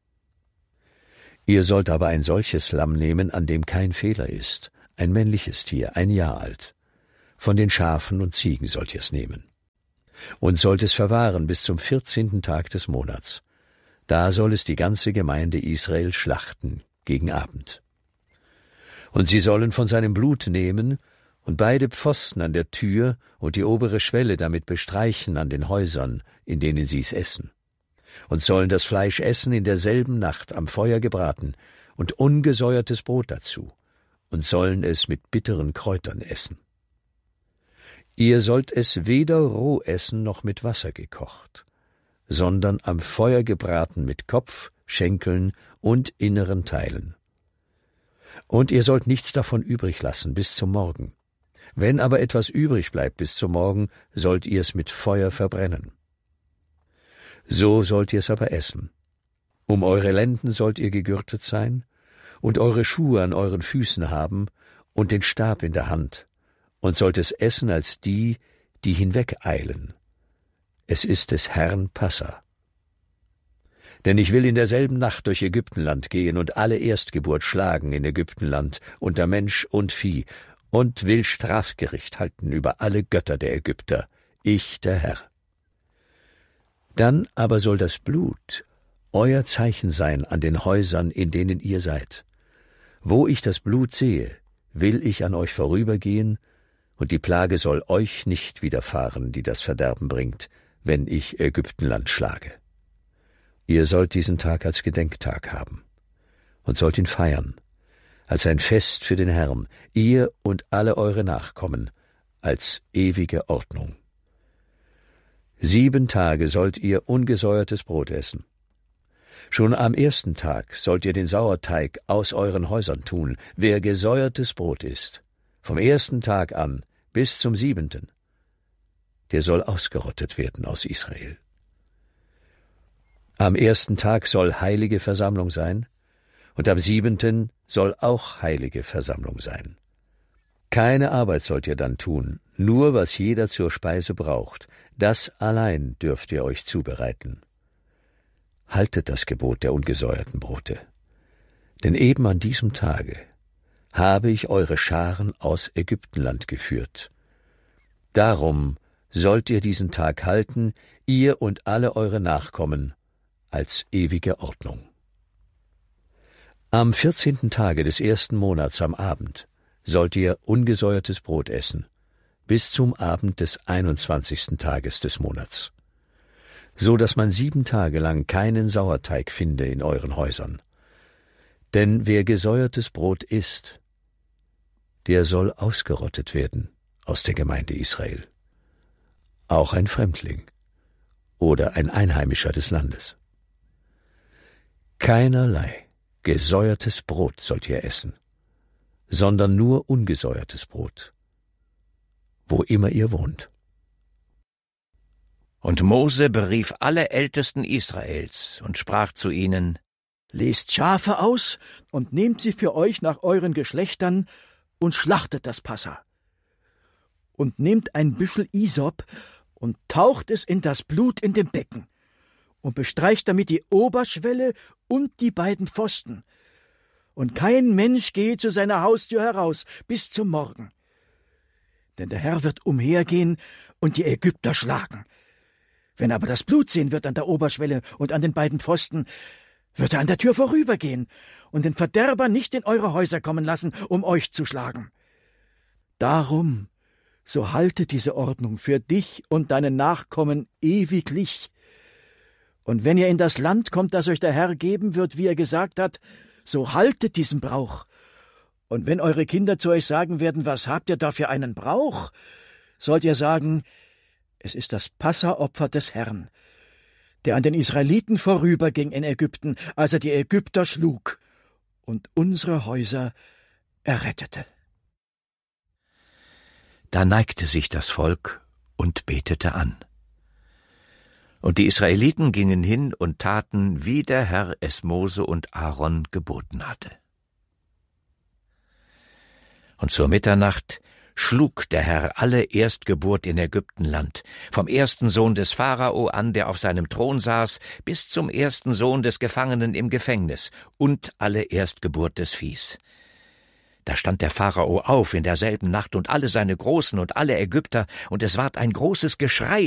Speaker 10: Ihr sollt aber ein solches Lamm nehmen, an dem kein Fehler ist, ein männliches Tier, 1 Jahr alt. Von den Schafen und Ziegen sollt ihr es nehmen. Und sollt es verwahren bis zum 14. Tag des Monats. Da soll es die ganze Gemeinde Israel schlachten, gegen Abend. Und sie sollen von seinem Blut nehmen und beide Pfosten an der Tür und die obere Schwelle damit bestreichen an den Häusern, in denen sie es essen. Und sollen das Fleisch essen in derselben Nacht am Feuer gebraten und ungesäuertes Brot dazu, und sollen es mit bitteren Kräutern essen. Ihr sollt es weder roh essen noch mit Wasser gekocht, sondern am Feuer gebraten mit Kopf, Schenkeln und inneren Teilen. Und ihr sollt nichts davon übrig lassen bis zum Morgen. Wenn aber etwas übrig bleibt bis zum Morgen, sollt ihr es mit Feuer verbrennen. So sollt ihr es aber essen. Um eure Lenden sollt ihr gegürtet sein und eure Schuhe an euren Füßen haben und den Stab in der Hand, und sollt es essen als die, die hinwegeilen. Es ist des Herrn Passa. Denn ich will in derselben Nacht durch Ägyptenland gehen und alle Erstgeburt schlagen in Ägyptenland, unter Mensch und Vieh, und will Strafgericht halten über alle Götter der Ägypter, ich der Herr. Dann aber soll das Blut euer Zeichen sein an den Häusern, in denen ihr seid. Wo ich das Blut sehe, will ich an euch vorübergehen, und die Plage soll euch nicht widerfahren, die das Verderben bringt, wenn ich Ägyptenland schlage. Ihr sollt diesen Tag als Gedenktag haben und sollt ihn feiern, als ein Fest für den Herrn, ihr und alle eure Nachkommen, als ewige Ordnung. 7 Tage sollt ihr ungesäuertes Brot essen. Schon am 1. Tag sollt ihr den Sauerteig aus euren Häusern tun, wer gesäuertes Brot isst, vom 1. Tag an bis zum 7., der soll ausgerottet werden aus Israel. Am 1. Tag soll heilige Versammlung sein, und am 7. soll auch heilige Versammlung sein. Keine Arbeit sollt ihr dann tun, nur was jeder zur Speise braucht, das allein dürft ihr euch zubereiten. Haltet das Gebot der ungesäuerten Brote, denn eben an diesem Tage habe ich eure Scharen aus Ägyptenland geführt. Darum sollt ihr diesen Tag halten, ihr und alle eure Nachkommen, als ewige Ordnung. Am 14. Tage des 1. Monats am Abend sollt ihr ungesäuertes Brot essen, bis zum Abend des 21. Tages des Monats, so dass man 7 Tage lang keinen Sauerteig finde in euren Häusern. Denn wer gesäuertes Brot isst, der soll ausgerottet werden aus der Gemeinde Israel, auch ein Fremdling oder ein Einheimischer des Landes. Keinerlei gesäuertes Brot sollt ihr essen, sondern nur ungesäuertes Brot, wo immer ihr wohnt.
Speaker 3: Und Mose berief alle Ältesten Israels und sprach zu ihnen:
Speaker 9: Lest Schafe aus und nehmt sie für euch nach euren Geschlechtern und schlachtet das Passa. Und nehmt ein Büschel Isop und taucht es in das Blut in dem Becken und bestreicht damit die Oberschwelle und die beiden Pfosten. Und kein Mensch gehe zu seiner Haustür heraus bis zum Morgen. Denn der Herr wird umhergehen und die Ägypter schlagen. Wenn aber das Blut sehen wird an der Oberschwelle und an den beiden Pfosten, wird er an der Tür vorübergehen und den Verderber nicht in eure Häuser kommen lassen, um euch zu schlagen. Darum, so halte diese Ordnung für dich und deine Nachkommen ewiglich. Und wenn ihr in das Land kommt, das euch der Herr geben wird, wie er gesagt hat, so haltet diesen Brauch. Und wenn eure Kinder zu euch sagen werden, was habt ihr da für einen Brauch, sollt ihr sagen, es ist das Passaopfer des Herrn, der an den Israeliten vorüberging in Ägypten, als er die Ägypter schlug und unsere Häuser errettete.
Speaker 3: Da neigte sich das Volk und betete an. Und die Israeliten gingen hin und taten, wie der Herr es Mose und Aaron geboten hatte. Und zur Mitternacht schlug der Herr alle Erstgeburt in Ägyptenland, vom ersten Sohn des Pharao an, der auf seinem Thron saß, bis zum ersten Sohn des Gefangenen im Gefängnis und alle Erstgeburt des Viehs. Da stand der Pharao auf in derselben Nacht und alle seine Großen und alle Ägypter, und es ward ein großes Geschrei